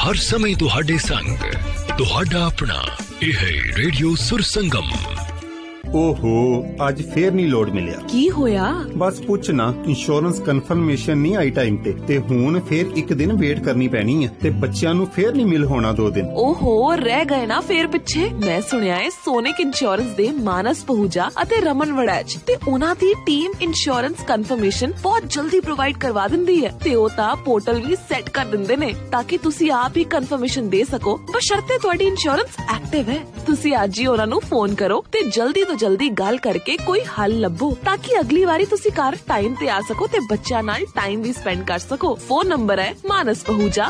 हर समय तुहाडे संग तुहाडा अपना यह है रेडियो सुर संगम। ओहो अज फिर नहीं लोड मिलिया। की होया? बस पुछ ना, इंश्योरेंस कन्फर्मेशन नहीं आई टाइम ते हुण फिर एक दिन वेट करनी पैनी है ते बच्चियां नू फिर नहीं मिल होना 2 दिन। ओहो रह गए ना फिर पिछे। मैं सुनिया है सोनिक इंश्योरेंस दे मानस पहूजा अते रमन वड़ैच ते उन्हां दी टीम इंश्योरेंस कन्फर्मेशन बहुत जल्दी प्रोवाइड करवा दिंदी है ते ओ ता पोर्टल भी सेट कर दिंदे ने ताकि तुसी आप ही कन्फर्मेशन दे सको बशर्ते तुहाडी इंश्योरेंस एक्टिव है। तुसी अज ही उन्हां नू फोन करो ते जल्दी तो जल्दी गल करके कोई हल लभो ताकि अगली बारी तुसी घर टाइम ते आ सको ते बच्चा नाल टाइम भी स्पेंड कर सको। फोन नंबर है मानस पहूजा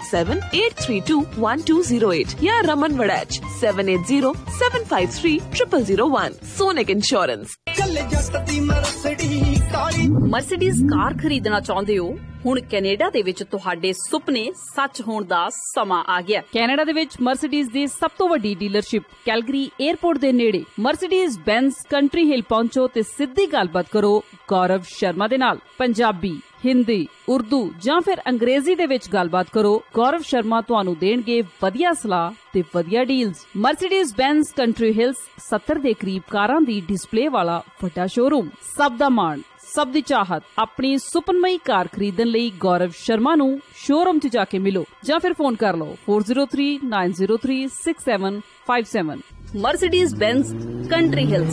5878321208 या Raman Waraich 7807530001। Sonic insurance. Mercedes car खरीदना चाਹੁੰਦੇ ਹੋ? ਹੁਣ ਕੈਨੇਡਾ ਦੇ ਵਿੱਚ ਤੁਹਾਡੇ ਸੁਪਨੇ ਸੱਚ ਹੋਣ ਦਾ ਸਮਾਂ ਆ ਗਿਆ। ਕੈਨੇਡਾ ਦੇ ਵਿੱਚ ਮਰਸੀਡੀਜ਼ ਦੀ ਸਭ ਤੋਂ ਵੱਡੀ ਡੀਲਰਸ਼ਿਪ ਕੈਲਗਰੀ 에ਅਰਪੋਰਟ ਦੇ ਨੇੜੇ ਮਰਸੀਡੀਜ਼ ਬੈਂਜ਼ ਕੰਟਰੀ ਹਿਲ ਪਹੁੰਚੋ ਤੇ ਸਿੱਧੀ ਗੱਲਬਾਤ ਕਰੋ ਗੌਰਵ ਸ਼ਰਮਾ ਦੇ ਨਾਲ। ਪੰਜਾਬੀ, ਹਿੰਦੀ, ਉਰਦੂ ਜਾਂ ਫਿਰ ਅੰਗਰੇਜ਼ੀ ਦੇ ਵਿੱਚ ਗੱਲਬਾਤ ਕਰੋ। ਗੌਰਵ ਸ਼ਰਮਾ ਤੁਹਾਨੂੰ ਦੇਣਗੇ ਵਧੀਆ ਸਲਾਹ ਤੇ ਵਧੀਆ ਡੀਲਸ। ਮਰਸੀਡੀਜ਼ ਬੈਂਜ਼ ਕੰਟਰੀ ਹਿਲਸ 70 ਦੇ ਕਰੀਬ ਕਾਰਾਂ ਦੀ ਡਿਸਪਲੇ ਵਾਲਾ ਵੱਡਾ ਸ਼ੋਰੂਮ। ਸਭ ਦਾ ਮਾਣ, ਸਭ ਦੀ ਚਾਹਤ। ਆਪਣੀ ਸੁਪਨਮਈ ਕਾਰ ਖਰੀਦਣ ਲਈ ਗੌਰਵ ਸ਼ਰਮਾ ਨੂੰ ਸ਼ੋਰੂਮ 'ਚ ਜਾ ਕੇ ਮਿਲੋ ਜਾਂ ਫਿਰ ਫੋਨ ਕਰ ਲਓ 4039036757। Mercedes ਬੈਂਜ਼ country Hills.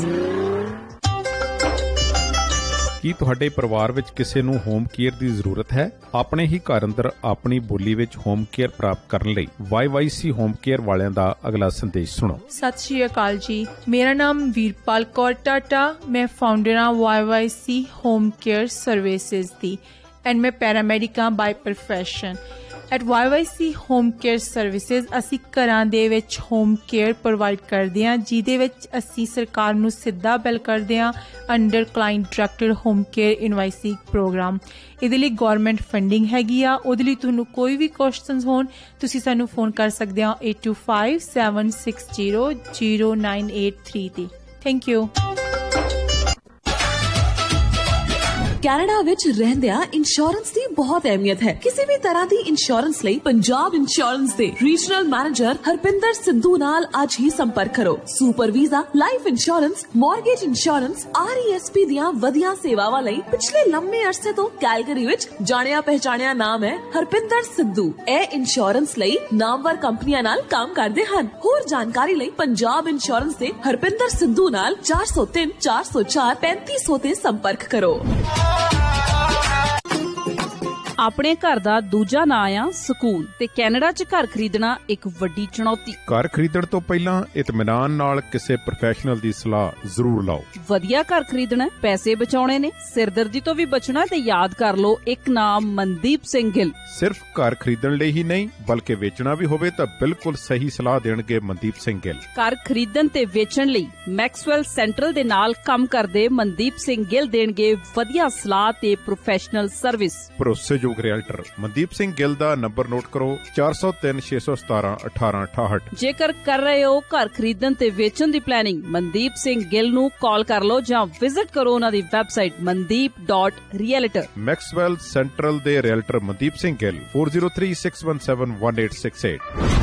ਕੀ ਤੁਹਾਡੇ ਪਰਿਵਾਰ ਵਿੱਚ ਕਿਸੇ ਨੂੰ ਹੋਮ ਕੇਅਰ ਦੀ ਜ਼ਰੂਰਤ ਹੈ? ਆਪਣੇ ਹੀ ਘਰ ਅੰਦਰ ਆਪਣੀ ਬੋਲੀ ਵਿੱਚ ਹੋਮ ਕੇਅਰ ਪ੍ਰਾਪਤ ਕਰਨ ਲਈ YYC ਹੋਮ ਕੇਅਰ ਵਾਲਿਆਂ ਦਾ ਅਗਲਾ ਸੰਦੇਸ਼ ਸੁਣੋ। ਸਤਿ ਸ਼੍ਰੀ ਅਕਾਲ ਜੀ, ਮੇਰਾ ਨਾਮ ਵੀਰਪਾਲ ਕੌਰ ਟਾਟਾ। ਮੈਂ ਫਾਊਂਡਰ ਹਾਂ YYC home care services the and ਮੈਂ ਪੈਰਾਮੈਡਿਕ ਹਾਂ by profession. At YYC home care services ਅਸੀਂ ਘਰਾਂ ਦੇ ਵਿੱਚ ਹੋਮ ਕੇਅਰ ਪ੍ਰੋਵਾਈਡ ਕਰਦੇ ਹਾਂ ਜਿਹਦੇ ਵਿੱਚ ਅਸੀਂ ਸਰਕਾਰ ਨੂੰ ਸਿੱਧਾ ਬਿੱਲ ਕਰਦੇ ਹਾਂ under client directed home care ਇਨਵਾਇਸੀ programme. ਇਹਦੇ ਲਈ ਗੌਰਮੈਂਟ ਫੰਡਿੰਗ ਹੈਗੀ ਆ। ਉਹਦੇ ਲਈ ਤੁਹਾਨੂੰ ਕੋਈ ਵੀ ਕੁਐਸਚਨਸ ਹੋਣ ਤੁਸੀਂ ਸਾਨੂੰ ਫੋਨ ਕਰ ਸਕਦੇ ਹੋ 8257600983 ਤੇ। Thank you. ਕੈਨੇਡਾ ਵਿੱਚ ਰਹਿੰਦਿਆਂ ਇੰਸ਼ੋਰੈਂਸ ਦੀ ਬਹੁਤ ਅਹਿਮੀਅਤ ਹੈ। ਕਿਸੇ ਵੀ ਤਰ੍ਹਾਂ ਦੀ ਇੰਸ਼ੋਰੈਂਸ ਲਈ ਪੰਜਾਬ ਇੰਸ਼ੋਰੈਂਸ ਦੇ ਰੀਜਨਲ ਮੈਨੇਜਰ ਹਰਪਿੰਦਰ ਸਿੱਧੂ ਨਾਲ ਅੱਜ ਹੀ ਸੰਪਰਕ ਕਰੋ। Super visa, life insurance, mortgage insurance, RESP ਦੀਆਂ ਵਧੀਆ ਸੇਵਾਵਾਂ ਲਈ ਪਿਛਲੇ ਲੰਮੇ ਅਰਸੇ ਤੋਂ ਕੈਲਗਰੀ ਵਿੱਚ ਜਾਣਿਆ ਪਹਿਚਾਣਿਆ ਨਾਮ ਹੈ ਹਰਪਿੰਦਰ ਸਿੱਧੂ। ਇਹ ਇੰਸ਼ੋਰੈਂਸ ਲਈ ਨਾਮਵਰ ਕੰਪਨੀਆਂ ਨਾਲ ਕੰਮ ਕਰਦੇ ਹਨ। ਹੋਰ ਜਾਣਕਾਰੀ ਲਈ ਪੰਜਾਬ ਇੰਸ਼ੋਰੈਂਸ ਦੇ ਹਰਪਿੰਦਰ ਸਿੱਧੂ ਨਾਲ 403 404 3500 ਤੇ ਸੰਪਰਕ ਕਰੋ। ਆਪਣੇ ਘਰ ਦਾ ਦੂਜਾ ਨਾਂ ਆ ਸਕੂਨ ਤੇ ਕੈਨੇਡਾ 'ਚ ਘਰ ਖਰੀਦਣਾ ਇੱਕ ਵੱਡੀ ਚੁਣੌਤੀ। ਘਰ ਖਰੀਦਣ ਤੋਂ ਪਹਿਲਾਂ ਇਤਮਾਨਾਨ ਨਾਲ ਕਿਸੇ ਪ੍ਰੋਫੈਸ਼ਨਲ ਦੀ ਸਲਾਹ ਜ਼ਰੂਰ ਲਓ। ਵਧੀਆ ਘਰ ਖਰੀਦਣਾ, ਪੈਸੇ ਬਚਾਉਣੇ ਨੇ, ਸਿਰਦਰਦੀ ਤੋਂ ਵੀ ਬਚਣਾ ਤੇ ਯਾਦ ਕਰ ਲਓ ਇੱਕ ਨਾਮ ਮਨਦੀਪ ਸਿੰਘ ਗਿੱਲ। ਸਿਰਫ ਘਰ ਖਰੀਦਣ ਲਈ ਹੀ ਨਹੀਂ ਬਲਕਿ ਵੇਚਣਾ ਵੀ ਹੋਵੇ ਤਾਂ ਬਿਲਕੁਲ ਸਹੀ ਸਲਾਹ ਦੇਣਗੇ ਮਨਦੀਪ ਸਿੰਘ ਗਿੱਲ। ਘਰ ਖਰੀਦਣ ਤੇ ਵੇਚਣ ਲਈ ਮੈਕਸਵੈਲ ਸੈਂਟਰਲ ਦੇ ਨਾਲ ਕੰਮ ਕਰਦੇ ਮਨਦੀਪ ਸਿੰਘ ਗਿੱਲ ਦੇਣਗੇ ਵਧੀਆ ਸਲਾਹ ਤੇ ਪ੍ਰੋਫੈਸ਼ਨਲ ਸਰਵਿਸ। ਭਰੋਸੇਯੋਗ ਰੀਅਲਟਰ ਮਨਦੀਪ ਸਿੰਘ ਗਿੱਲ ਦਾ ਨੰਬਰ ਨੋਟ ਕਰੋ 403617 1868। ਜੇਕਰ ਕਰ ਰਹੇ ਹੋ ਘਰ ਖਰੀਦਣ ਤੇ ਵੇਚਣ ਦੀ ਪਲੈਨਿੰਗ ਮਨਦੀਪ ਸਿੰਘ ਗਿੱਲ ਨੂੰ ਕਾਲ ਕਰ ਲਓ ਜਾਂ ਵਿਜ਼ਿਟ ਕਰੋ ਉਹਨਾਂ ਦੀ ਵੈਬਸਾਈਟ mandeep.realtor। ਮੈਕਸਵੈਲ ਸੈਂਟਰਲ ਦੇ ਰੀਅਲਟਰ ਮਨਦੀਪ ਸਿੰਘ ਗਿੱਲ 4036171868।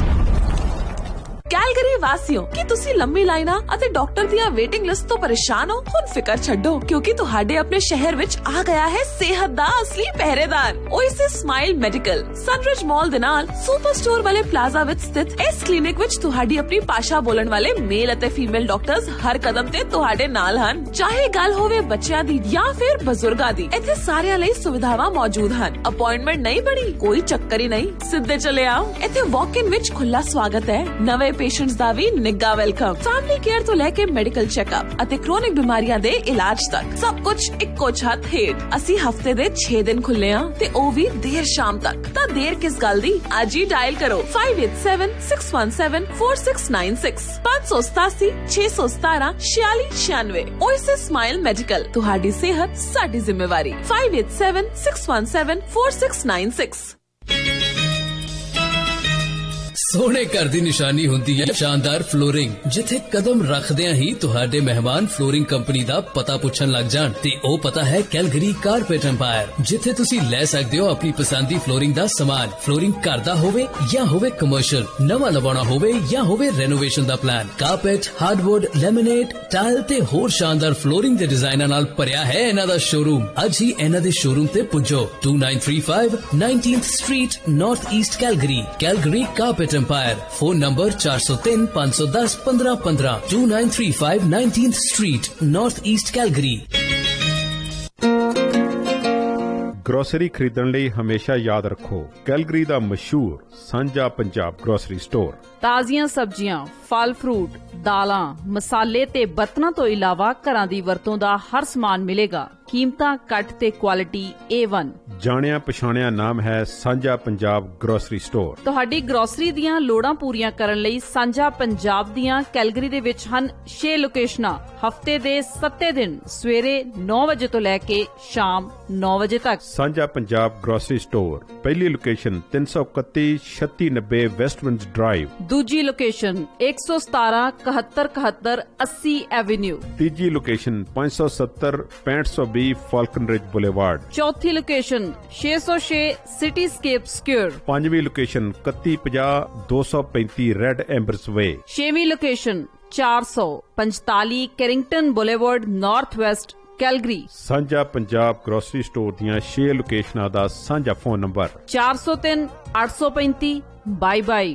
ਕੈਲਗਰੀ ਵਾਸੀਓ, ਕੀ ਤੁਸੀਂ ਲੰਮੀ ਲਾਈਨਾਂ ਅਤੇ ਡਾਕਟਰ ਦੀਆਂ ਵੇਟਿੰਗ ਲਿਸਟ ਤੋਂ ਪਰੇਸ਼ਾਨ ਹੋ? ਹੁਣ ਫਿਕਰ ਛੱਡੋ ਕਿਉਂਕਿ ਤੁਹਾਡੇ ਆਪਣੇ ਸ਼ਹਿਰ ਵਿੱਚ ਆ ਗਿਆ ਹੈ ਸਿਹਤ ਦਾ ਅਸਲੀ ਪਹਿਰੇਦਾਰ ਓਏਸਿਸ ਸਮਾਈਲ ਮੈਡੀਕਲ। ਸਨਰਿਜ ਮਾਲ ਦੇ ਨਾਲ ਸੁਪਰ ਸਟੋਰ ਵਾਲੇ ਪਲਾਜ਼ਾ ਵਿੱਚ ਸਥਿਤ ਇਸ ਕਲੀਨਿਕ ਵਿੱਚ ਤੁਹਾਡੀ ਆਪਣੀ ਭਾਸ਼ਾ ਬੋਲਣ ਵਾਲੇ ਮੇਲ ਅਤੇ ਫੀਮੇਲ ਡਾਕਟਰਸ ਹਰ ਕਦਮ ਤੇ ਤੁਹਾਡੇ ਨਾਲ ਹਨ। ਚਾਹੇ ਗੱਲ ਹੋਵੇ ਬੱਚਿਆਂ ਦੀ ਜਾਂ ਫਿਰ ਬਜ਼ੁਰਗਾਂ ਦੀ, ਇੱਥੇ ਸਾਰਿਆਂ ਲਈ ਸੁਵਿਧਾਵਾਂ ਮੌਜੂਦ ਹਨ। ਅਪਾਇੰਟਮੈਂਟ ਨਹੀਂ ਬਣੀ? ਕੋਈ ਚੱਕਰ ਹੀ ਨਹੀਂ, ਸਿੱਧੇ ਚਲੇ ਆਓ। ਇੱਥੇ ਵਾਕ ਇਨ ਵਿੱਚ ਖੁੱਲਾ ਸਵਾਗਤ ਹੈ। ਨਵੇਂ ਪੇਸ਼ੈਂਟਸ ਦਾ ਵੀ ਨਿੱਘਾ ਵੈਲਕਮ। ਫੈਮਿਲੀ ਕੇਅਰ ਤੋਂ ਲੈ ਕੇ ਮੈਡੀਕਲ ਚੈੱਕਅਪ ਅਤੇ ਕ੍ਰੋਨਿਕ ਬਿਮਾਰੀਆਂ ਦੇ ਇਲਾਜ ਤੱਕ ਸਭ ਕੁਝ ਇੱਕੋ ਛੱਤ ਹੇਠ। ਅਸੀਂ ਹਫਤੇ ਦੇ 6 ਦਿਨ ਖੁੱਲੇ ਹਾਂ ਤੇ ਉਹ ਵੀ ਦੇਰ ਸ਼ਾਮ ਤੱਕ। ਤਾਂ ਦੇਰ ਕਿਸ ਗੱਲ ਦੀ, ਅੱਜ ਹੀ ਡਾਇਲ ਕਰੋ 5876174696 587-617-4696। ਓਏਸਿਸ ਸਮਾਈਲ ਮੈਡੀਕਲ, ਤੁਹਾਡੀ ਸਿਹਤ ਸਾਡੀ ਜ਼ਿੰਮੇਵਾਰੀ। 5876174696। सोने घर दी निशानी हुंदी है शानदार फ्लोरिंग, जिथे कदम रखदियां ही तुहाडे मेहमान फ्लोरिंग कंपनी दा पता पुछन लग जाण। ते ओ पता है कैलगरी कारपेट एम्पायर, जिथे तुसी ले सकदे हो अपनी पसंद दी फ्लोरिंग दा सामान। फ्लोरिंग घर दा होवे या होवे कमर्शियल, नवा लवाना होवे या होवे रेनोवेशन दा plan, carpet, hardwood, laminate, tile ते होर शानदार फ्लोरिंग दे डिजाइनां नाल भरिया है इन्हां दा शोरूम। अज ही इन्हां दे शोरूम ते पुजो 2935 19th Street, North East Calgary, Calgary Carpet Empire. Phone number 403 510 1515, 2935 19th Street, North East Calgary. Grocery ਖਰੀਦਣ ਲਈ ਹਮੇਸ਼ਾ ਯਾਦ ਰੱਖੋ ਕੈਲਗਰੀ ਦਾ ਮਸ਼ਹੂਰ ਸਾਂਝਾ ਪੰਜਾਬ ਗਰੋਸਰੀ ਸਟੋਰ। ਤਾਜ਼ੀਆਂ ਸਬਜ਼ੀਆਂ, ਫਲ ਫਰੂਟ, ਦਾਲਾਂ, ਮਸਾਲੇ ਤੇ ਬਰਤਨਾਂ ਤੋਂ ਇਲਾਵਾ ਘਰਾਂ ਦੀ ਵਰਤੋਂ ਦਾ ਹਰ ਸਮਾਨ ਮਿਲੇਗਾ। ਕੀਮਤਾਂ ਘੱਟ ਤੇ ਕੁਆਲਿਟੀ A1। ਜਾਣਿਆ ਪਛਾਣਿਆ ਨਾਮ ਹੈ ਸਾਂਝਾ ਪੰਜਾਬ ਗਰੋਸਰੀ ਸਟੋਰ। ਤੁਹਾਡੀ ਗਰੋਸਰੀ ਦੀਆਂ ਲੋੜਾਂ ਪੂਰੀਆਂ ਕਰਨ ਲਈ ਸਾਂਝਾ ਪੰਜਾਬ ਦੀਆਂ ਕੈਲਗਰੀ ਦੇ ਵਿੱਚ ਹਨ 6 ਲੋਕੇਸ਼ਨਾਂ। ਹਫਤੇ ਦੇ 7 ਦਿਨ ਸਵੇਰੇ 9 ਵਜੇ ਤੋਂ ਲੈ ਕੇ ਸ਼ਾਮ 9 ਵਜੇ ਤੱਕ। ਸਾਂਝਾ ਪੰਜਾਬ ਗਰੋਸਰੀ ਸਟੋਰ, ਪਹਿਲੀ ਲੋਕੇਸ਼ਨ 331 3690 ਵੈਸਟਵਿੰਡਸ ਡਰਾਈਵ, ਦੂਜੀ ਲੋਕੇਸ਼ਨ 117 71 71 80 ਐਵੇਨਿਊ, ਤੀਜੀ ਲੋਕੇਸ਼ਨ 570 6520 ਫਾਲਕਨ ਰਿਜ ਬੁਲੇਵਾਰਡ, ਚੌਥੀ ਲੋਕੇਸ਼ਨ 606 ਸਿਟੀਸਕੇਪ ਸਕੁਅਰ, ਪੰਜਵੀਂ ਲੋਕੇਸ਼ਨ 3150 235 ਰੈਡ ਐਂਬਰਸ ਵੇ, ਛੇਵੀਂ location 445 ਕੈਰਿੰਗਟਨ boulevard north West Calgary. ਸਾਂਝਾ ਪੰਜਾਬ ਗਰੋਸਰੀ ਸਟੋਰ ਦੀਆਂ 6 ਲੋਕੇਸ਼ਨਾਂ ਦਾ ਸਾਂਝਾ ਫੋਨ ਨੰਬਰ 403 835 22।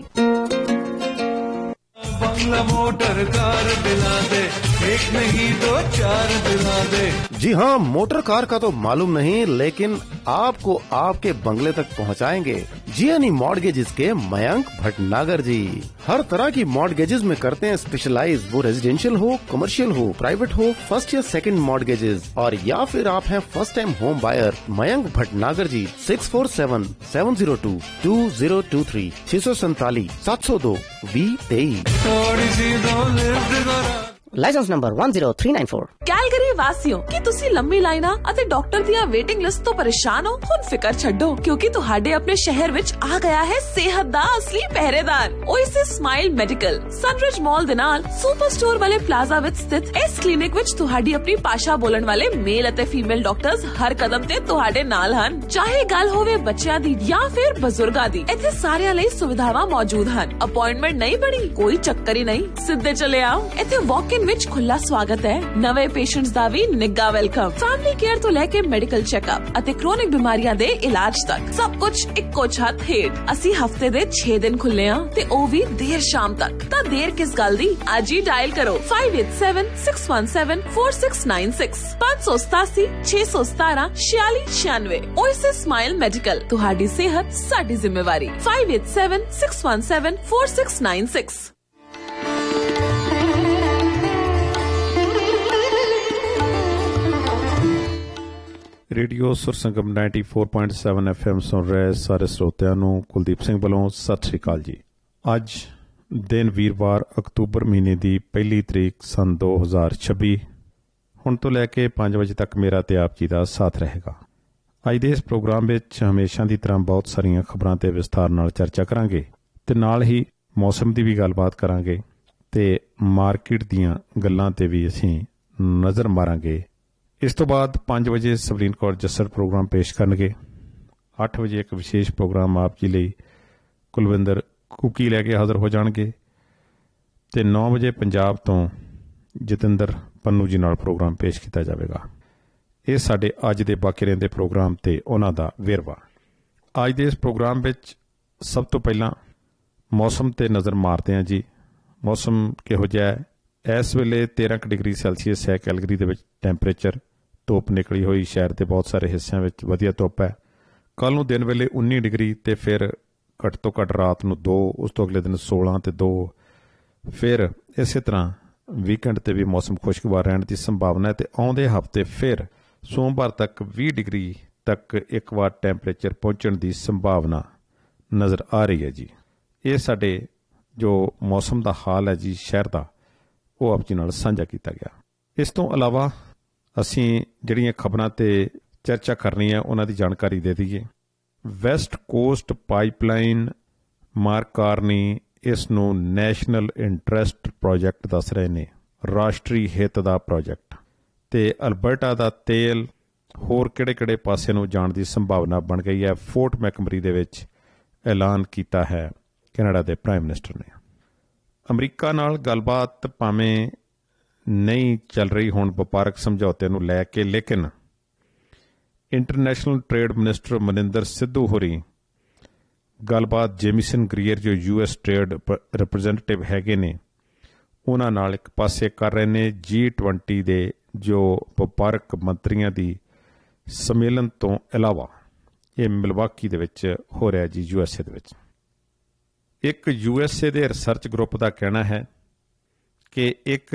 बंगला मोटर कार दिला दे, एक नहीं दो चार दिला दे। जी हाँ, मोटर कार का तो मालूम नहीं, लेकिन आपको आपके बंगले तक पहुँचाएंगे जीएनई मॉर्टगेजेस के मयंक भटनागर जी। हर तरह की मॉर्टगेजेस में करते हैं स्पेशलाइज, वो रेजिडेंशियल हो, कमर्शियल हो, प्राइवेट हो, फर्स्ट या सेकंड मॉर्टगेजेस, और या फिर आप हैं first time home buyer. Mayank Bhatnagar जी 647 702 2023 647 702 2023। थोड़ी सी दो लिफ्ट करा। Licence number 10394। ਕੈਲਗਰੀ ਵਾਸੀਓ, ਕੀ ਤੁਸੀਂ ਲੰਮੀ ਲਾਈਨਾਂ ਅਤੇ ਡਾਕਟਰ ਦੀਆਂ ਵੇਟਿੰਗ ਲਿਸਟ ਤੋਂ ਪਰੇਸ਼ਾਨ ਹੋ? ਹੁਣ ਫਿਕਰ ਛੱਡੋ, ਕਿਉਂਕਿ ਤੁਹਾਡੇ ਆਪਣੇ ਸ਼ਹਿਰ ਵਿੱਚ ਆ ਗਿਆ ਹੈ ਸਿਹਤ ਦਾ ਅਸਲੀ ਪਹਿਰੇਦਾਰ, ਓਏਸਿਸ ਸਮਾਈਲ ਮੈਡੀਕਲ। ਸਨਰਿਜ ਮਾਲ ਦੇ ਨਾਲ ਸੁਪਰ ਸਟੋਰ ਵਾਲੇ ਪਲਾਜ਼ਾ ਵਿੱਚ ਸਥਿਤ ਇਸ ਕਲੀਨਿਕ ਵਿੱਚ ਤੁਹਾਡੀ ਆਪਣੀ ਭਾਸ਼ਾ ਬੋਲਣ ਵਾਲੇ ਮੇਲ ਅਤੇ ਫੀਮੇਲ ਡਾਕਟਰਸ ਹਰ ਕਦਮ ਤੇ ਤੁਹਾਡੇ ਨਾਲ ਹਨ। ਚਾਹੇ ਗੱਲ ਹੋਵੇ ਬੱਚਿਆਂ ਦੀ ਜਾਂ ਫਿਰ ਬਜ਼ੁਰਗਾਂ ਦੀ, ਇੱਥੇ ਸਾਰਿਆਂ ਲਈ ਸੁਵਿਧਾਵਾਂ ਮੌਜੂਦ ਹਨ। ਅਪਾਇੰਟਮੈਂਟ ਨਹੀਂ ਬਣੀ, ਕੋਈ ਚੱਕਰ ਹੀ ਨਹੀਂ, ਸਿੱਧੇ ਚਲੇ ਆਓ। ਇੱਥੇ ਵਾਕ ਇਨ ਵਿੱਚ ਖੁੱਲਾ ਸਵਾਗਤ ਹੈ, ਨਵੇਂ ਪੇਸ਼ੈਂਟਸ ਦਾ ਵੀ ਨਿੱਘਾ ਵੈਲਕਮ। ਫੈਮਿਲੀ ਕੇਅਰ ਤੋਂ ਲੈ ਕੇ ਮੈਡੀਕਲ ਚੈੱਕਅਪ ਅਤੇ ਕ੍ਰੋਨਿਕ ਬਿਮਾਰੀਆਂ ਦੇ ਇਲਾਜ ਤੱਕ ਸਭ ਕੁਝ ਇੱਕੋ ਛੱਤ ਹੇਠ। ਅਸੀਂ ਹਫਤੇ ਦੇ 6 ਦਿਨ ਖੁੱਲੇ ਹਾਂ ਤੇ ਉਹ ਵੀ ਦੇਰ ਸ਼ਾਮ ਤੱਕ। ਤਾਂ ਦੇਰ ਕਿਸ ਗੱਲ ਦੀ, ਅੱਜ ਹੀ ਡਾਇਲ ਕਰੋ 587 617 4696 587 617 4696। ਓਏਸਿਸ ਸਮਾਈਲ ਮੈਡੀਕਲ, ਤੁਹਾਡੀ ਸਿਹਤ ਸਾਡੀ ਜ਼ਿੰਮੇਵਾਰੀ। 587 617 4696। ਰੇਡੀਓ ਸੁਰਸੰਗਮ 94.7 FM ਸੁਣ ਰਹੇ ਸਾਰੇ ਸਰੋਤਿਆਂ ਨੂੰ ਕੁਲਦੀਪ ਸਿੰਘ ਵੱਲੋਂ ਸਤਿ ਸ਼੍ਰੀ ਅਕਾਲ ਜੀ। ਅੱਜ ਦਿਨ ਵੀਰਵਾਰ, ਅਕਤੂਬਰ ਮਹੀਨੇ ਦੀ 1 ਤਰੀਕ ਸਨ 2026। ਹੁਣ ਤੋਂ ਲੈ ਕੇ 5 ਵਜੇ ਤੱਕ ਮੇਰਾ ਤੇ ਆਪ ਜੀ ਦਾ ਸਾਥ ਰਹੇਗਾ। ਅੱਜ ਦੇ ਇਸ ਪ੍ਰੋਗਰਾਮ ਵਿੱਚ ਹਮੇਸ਼ਾ ਦੀ ਤਰ੍ਹਾਂ ਬਹੁਤ ਸਾਰੀਆਂ ਖਬਰਾਂ ਤੇ ਵਿਸਥਾਰ ਨਾਲ ਚਰਚਾ ਕਰਾਂਗੇ ਤੇ ਨਾਲ ਹੀ ਮੌਸਮ ਦੀ ਵੀ ਗੱਲਬਾਤ ਕਰਾਂਗੇ ਤੇ ਮਾਰਕੀਟ ਦੀਆਂ ਗੱਲਾਂ ਤੇ ਵੀ ਅਸੀਂ ਨਜ਼ਰ ਮਾਰਾਂਗੇ। ਇਸ ਤੋਂ ਬਾਅਦ 5 ਵਜੇ ਸਵਲੀਨ ਕੌਰ ਜੱਸਰ ਪ੍ਰੋਗਰਾਮ ਪੇਸ਼ ਕਰਨਗੇ। 8 ਵਜੇ ਇੱਕ ਵਿਸ਼ੇਸ਼ ਪ੍ਰੋਗਰਾਮ ਆਪ ਜੀ ਲਈ ਕੁਲਵਿੰਦਰ ਕੁਕੀ ਲੈ ਕੇ ਹਾਜ਼ਰ ਹੋ ਜਾਣਗੇ ਤੇ 9 ਵਜੇ ਪੰਜਾਬ ਤੋਂ ਜਤਿੰਦਰ ਪੰਨੂ ਜੀ ਨਾਲ ਪ੍ਰੋਗਰਾਮ ਪੇਸ਼ ਕੀਤਾ ਜਾਵੇਗਾ। ਇਹ ਸਾਡੇ ਅੱਜ ਦੇ ਬਾਕੀ ਰਹਿੰਦੇ ਪ੍ਰੋਗਰਾਮ ਤੇ ਉਹਨਾਂ ਦਾ ਵੇਰਵਾ। ਅੱਜ ਦੇ ਇਸ ਪ੍ਰੋਗਰਾਮ ਵਿੱਚ ਸਭ ਤੋਂ ਪਹਿਲਾਂ ਮੌਸਮ ਤੇ ਨਜ਼ਰ ਮਾਰਦੇ ਹਾਂ ਜੀ। ਮੌਸਮ ਕਿਹੋ ਜਿਹਾ ਹੈ? ਇਸ ਵੇਲੇ 13 ਡਿਗਰੀ ਸੈਲਸੀਅਸ ਹੈ ਕੈਲਗਰੀ ਦੇ ਵਿੱਚ ਟੈਂਪਰੇਚਰ। ਧੁੱਪ ਨਿਕਲੀ ਹੋਈ, ਸ਼ਹਿਰ ਦੇ ਬਹੁਤ ਸਾਰੇ ਹਿੱਸਿਆਂ ਵਿੱਚ ਵਧੀਆ ਧੁੱਪ ਹੈ। ਕੱਲ੍ਹ ਨੂੰ ਦਿਨ ਵੇਲੇ 19 ਡਿਗਰੀ ਤੇ ਫਿਰ ਘੱਟ ਤੋਂ ਘੱਟ ਰਾਤ ਨੂੰ 2, ਉਸ ਤੋਂ ਅਗਲੇ ਦਿਨ 16 ਤੇ 2। ਫਿਰ ਇਸੇ ਤਰ੍ਹਾਂ ਵੀਕਐਂਡ ਤੇ ਵੀ ਮੌਸਮ ਖੁਸ਼ਗਵਾਰ ਰਹਿਣ ਦੀ ਸੰਭਾਵਨਾ ਹੈ ਤੇ ਆਉਂਦੇ ਹਫ਼ਤੇ ਫਿਰ ਸੋਮਵਾਰ ਤੱਕ 20 ਡਿਗਰੀ ਤੱਕ ਇੱਕ ਵਾਰ ਟੈਂਪਰੇਚਰ ਪਹੁੰਚਣ ਦੀ ਸੰਭਾਵਨਾ ਨਜ਼ਰ ਆ ਰਹੀ ਹੈ ਜੀ। ਇਹ ਸਾਡੇ ਜੋ ਮੌਸਮ ਦਾ ਹਾਲ ਹੈ ਜੀ ਸ਼ਹਿਰ ਦਾ, ਉਹ ਆਪ ਜੀ ਨਾਲ ਸਾਂਝਾ ਕੀਤਾ ਗਿਆ। ਇਸ ਤੋਂ ਇਲਾਵਾ ਅਸੀਂ ਜਿਹੜੀਆਂ ਖਬਰਾਂ ਤੇ ਚਰਚਾ ਕਰਨੀ ਹੈ ਉਹਨਾਂ ਦੀ ਜਾਣਕਾਰੀ ਦੇ ਦਈਏ। West cost pipeline mark Carney ਇਸ ਨੂੰ ਨੈਸ਼ਨਲ ਇੰਟਰਸਟ ਪ੍ਰੋਜੈਕਟ ਦੱਸ ਰਹੇ ਨੇ, ਰਾਸ਼ਟਰੀ ਹਿੱਤ ਦਾ ਪ੍ਰੋਜੈਕਟ। ਤੇ ਅਲਬਰਟਾ ਦਾ ਤੇਲ ਹੋਰ ਕਿਹੜੇ ਪਾਸੇ ਨੂੰ ਜਾਣ ਦੀ ਸੰਭਾਵਨਾ ਬਣ ਗਈ ਹੈ, ਫੋਰਟ ਮੈਕਮਰੀ ਦੇ ਵਿੱਚ ਐਲਾਨ ਕੀਤਾ ਹੈ ਕੈਨੇਡਾ ਦੇ ਪ੍ਰਾਈਮ ਮਿਨਿਸਟਰ ਨੇ। ਅਮਰੀਕਾ ਨਾਲ ਗੱਲਬਾਤ ਭਾਵੇਂ ਨਹੀਂ ਚੱਲ ਰਹੀ ਹੁਣ ਵਪਾਰਕ ਸਮਝੌਤੇ ਨੂੰ ਲੈ ਕੇ, ਲੇਕਿਨ international trade minister Maninder Sidhu ਹੋਰੀ ਗੱਲਬਾਤ ਜੇਮੀਸਨ ਗਰੀਅਰ ਜੋ US ਟ੍ਰੇਡ ਰਿਪਰੈਜ਼ੈਂਟੇਟਿਵ ਹੈਗੇ ਨੇ ਉਹਨਾਂ ਨਾਲ ਇੱਕ ਪਾਸੇ ਕਰ ਰਹੇ ਨੇ। G20 ਦੇ ਜੋ ਵਪਾਰਕ ਮੰਤਰੀਆਂ ਦੀ ਸੰਮੇਲਨ ਤੋਂ ਇਲਾਵਾ ਇਹ ਮਿਲਵਾਕੀ ਦੇ ਵਿੱਚ ਹੋ ਰਿਹਾ ਜੀ, USA ਦੇ ਵਿੱਚ। ਇੱਕ USA ਦੇ ਰਿਸਰਚ ਗਰੁੱਪ ਦਾ ਕਹਿਣਾ ਹੈ ਕਿ ਇੱਕ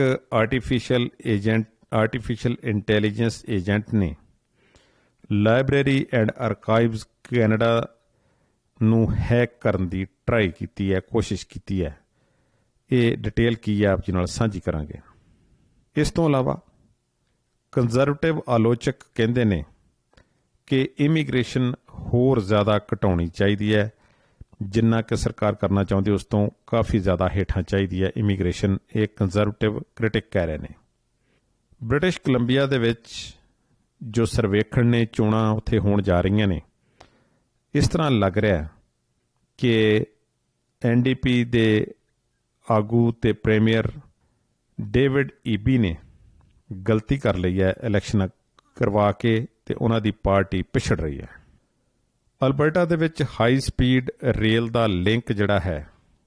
ਆਰਟੀਫਿਸ਼ੀਅਲ ਇੰਟੈਲੀਜੈਂਸ ਏਜੰਟ ਨੇ ਲਾਇਬ੍ਰੇਰੀ ਐਂਡ ਆਰਕਾਈਵਜ਼ ਕੈਨੇਡਾ ਨੂੰ ਹੈਕ ਕਰਨ ਦੀ ਟਰਾਈ ਕੀਤੀ ਹੈ, ਕੋਸ਼ਿਸ਼ ਕੀਤੀ ਹੈ। ਇਹ ਡਿਟੇਲ ਕੀ ਹੈ ਆਪ ਜੀ ਨਾਲ ਸਾਂਝੀ ਕਰਾਂਗੇ। ਇਸ ਤੋਂ ਇਲਾਵਾ ਕੰਜ਼ਰਵੇਟਿਵ ਆਲੋਚਕ ਕਹਿੰਦੇ ਨੇ ਕਿ ਇਮੀਗ੍ਰੇਸ਼ਨ ਹੋਰ ਜ਼ਿਆਦਾ ਘਟਾਉਣੀ ਚਾਹੀਦੀ ਹੈ, ਜਿੰਨਾ ਕਿ ਸਰਕਾਰ ਕਰਨਾ ਚਾਹੁੰਦੀ ਉਸ ਤੋਂ ਕਾਫੀ ਜ਼ਿਆਦਾ ਹੇਠਾਂ ਚਾਹੀਦੀ ਹੈ ਇਮੀਗ੍ਰੇਸ਼ਨ, ਇਹ ਕੰਜ਼ਰਵੇਟਿਵ ਕ੍ਰਿਟਿਕ ਕਹਿ ਰਹੇ ਨੇ। ਬ੍ਰਿਟਿਸ਼ ਕੋਲੰਬੀਆ ਦੇ ਵਿੱਚ ਜੋ ਸਰਵੇਖਣ ਨੇ, ਚੋਣਾਂ ਉੱਥੇ ਹੋਣ ਜਾ ਰਹੀਆਂ ਨੇ, ਇਸ ਤਰ੍ਹਾਂ ਲੱਗ ਰਿਹਾ ਕਿ NDP ਦੇ ਆਗੂ ਤੇ ਪ੍ਰੀਮੀਅਰ ਡੇਵਿਡ ਈਬੀ ਨੇ ਗਲਤੀ ਕਰ ਲਈ ਹੈ ਇਲੈਕਸ਼ਨ ਕਰਵਾ ਕੇ, ਤੇ ਉਹਨਾਂ ਦੀ ਪਾਰਟੀ ਪਿਛੜ ਰਹੀ ਹੈ। ਅਲਬਰਟਾ ਦੇ ਵਿੱਚ ਹਾਈ ਸਪੀਡ ਰੇਲ ਦਾ ਲਿੰਕ ਜਿਹੜਾ ਹੈ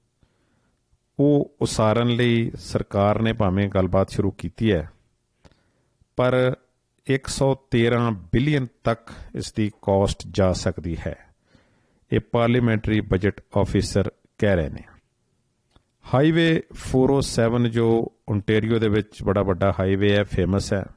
ਉਹ ਉਸਾਰਨ ਲਈ ਸਰਕਾਰ ਨੇ ਭਾਵੇਂ ਗੱਲਬਾਤ ਸ਼ੁਰੂ ਕੀਤੀ ਹੈ, ਪਰ 113 ਬਿਲੀਅਨ ਤੱਕ ਇਸ ਦੀ ਕਾਸਟ ਜਾ ਸਕਦੀ ਹੈ, ਇਹ ਪਾਰਲੀਮੈਂਟਰੀ ਬਜਟ ਆਫਿਸਰ ਕਹਿ ਰਹੇ ਨੇ। ਹਾਈਵੇ 407 ਜੋ ਓਨਟੇਰੀਓ ਦੇ ਵਿੱਚ ਬੜਾ ਵੱਡਾ ਹਾਈਵੇ ਹੈ, ਫੇਮਸ ਹੈ,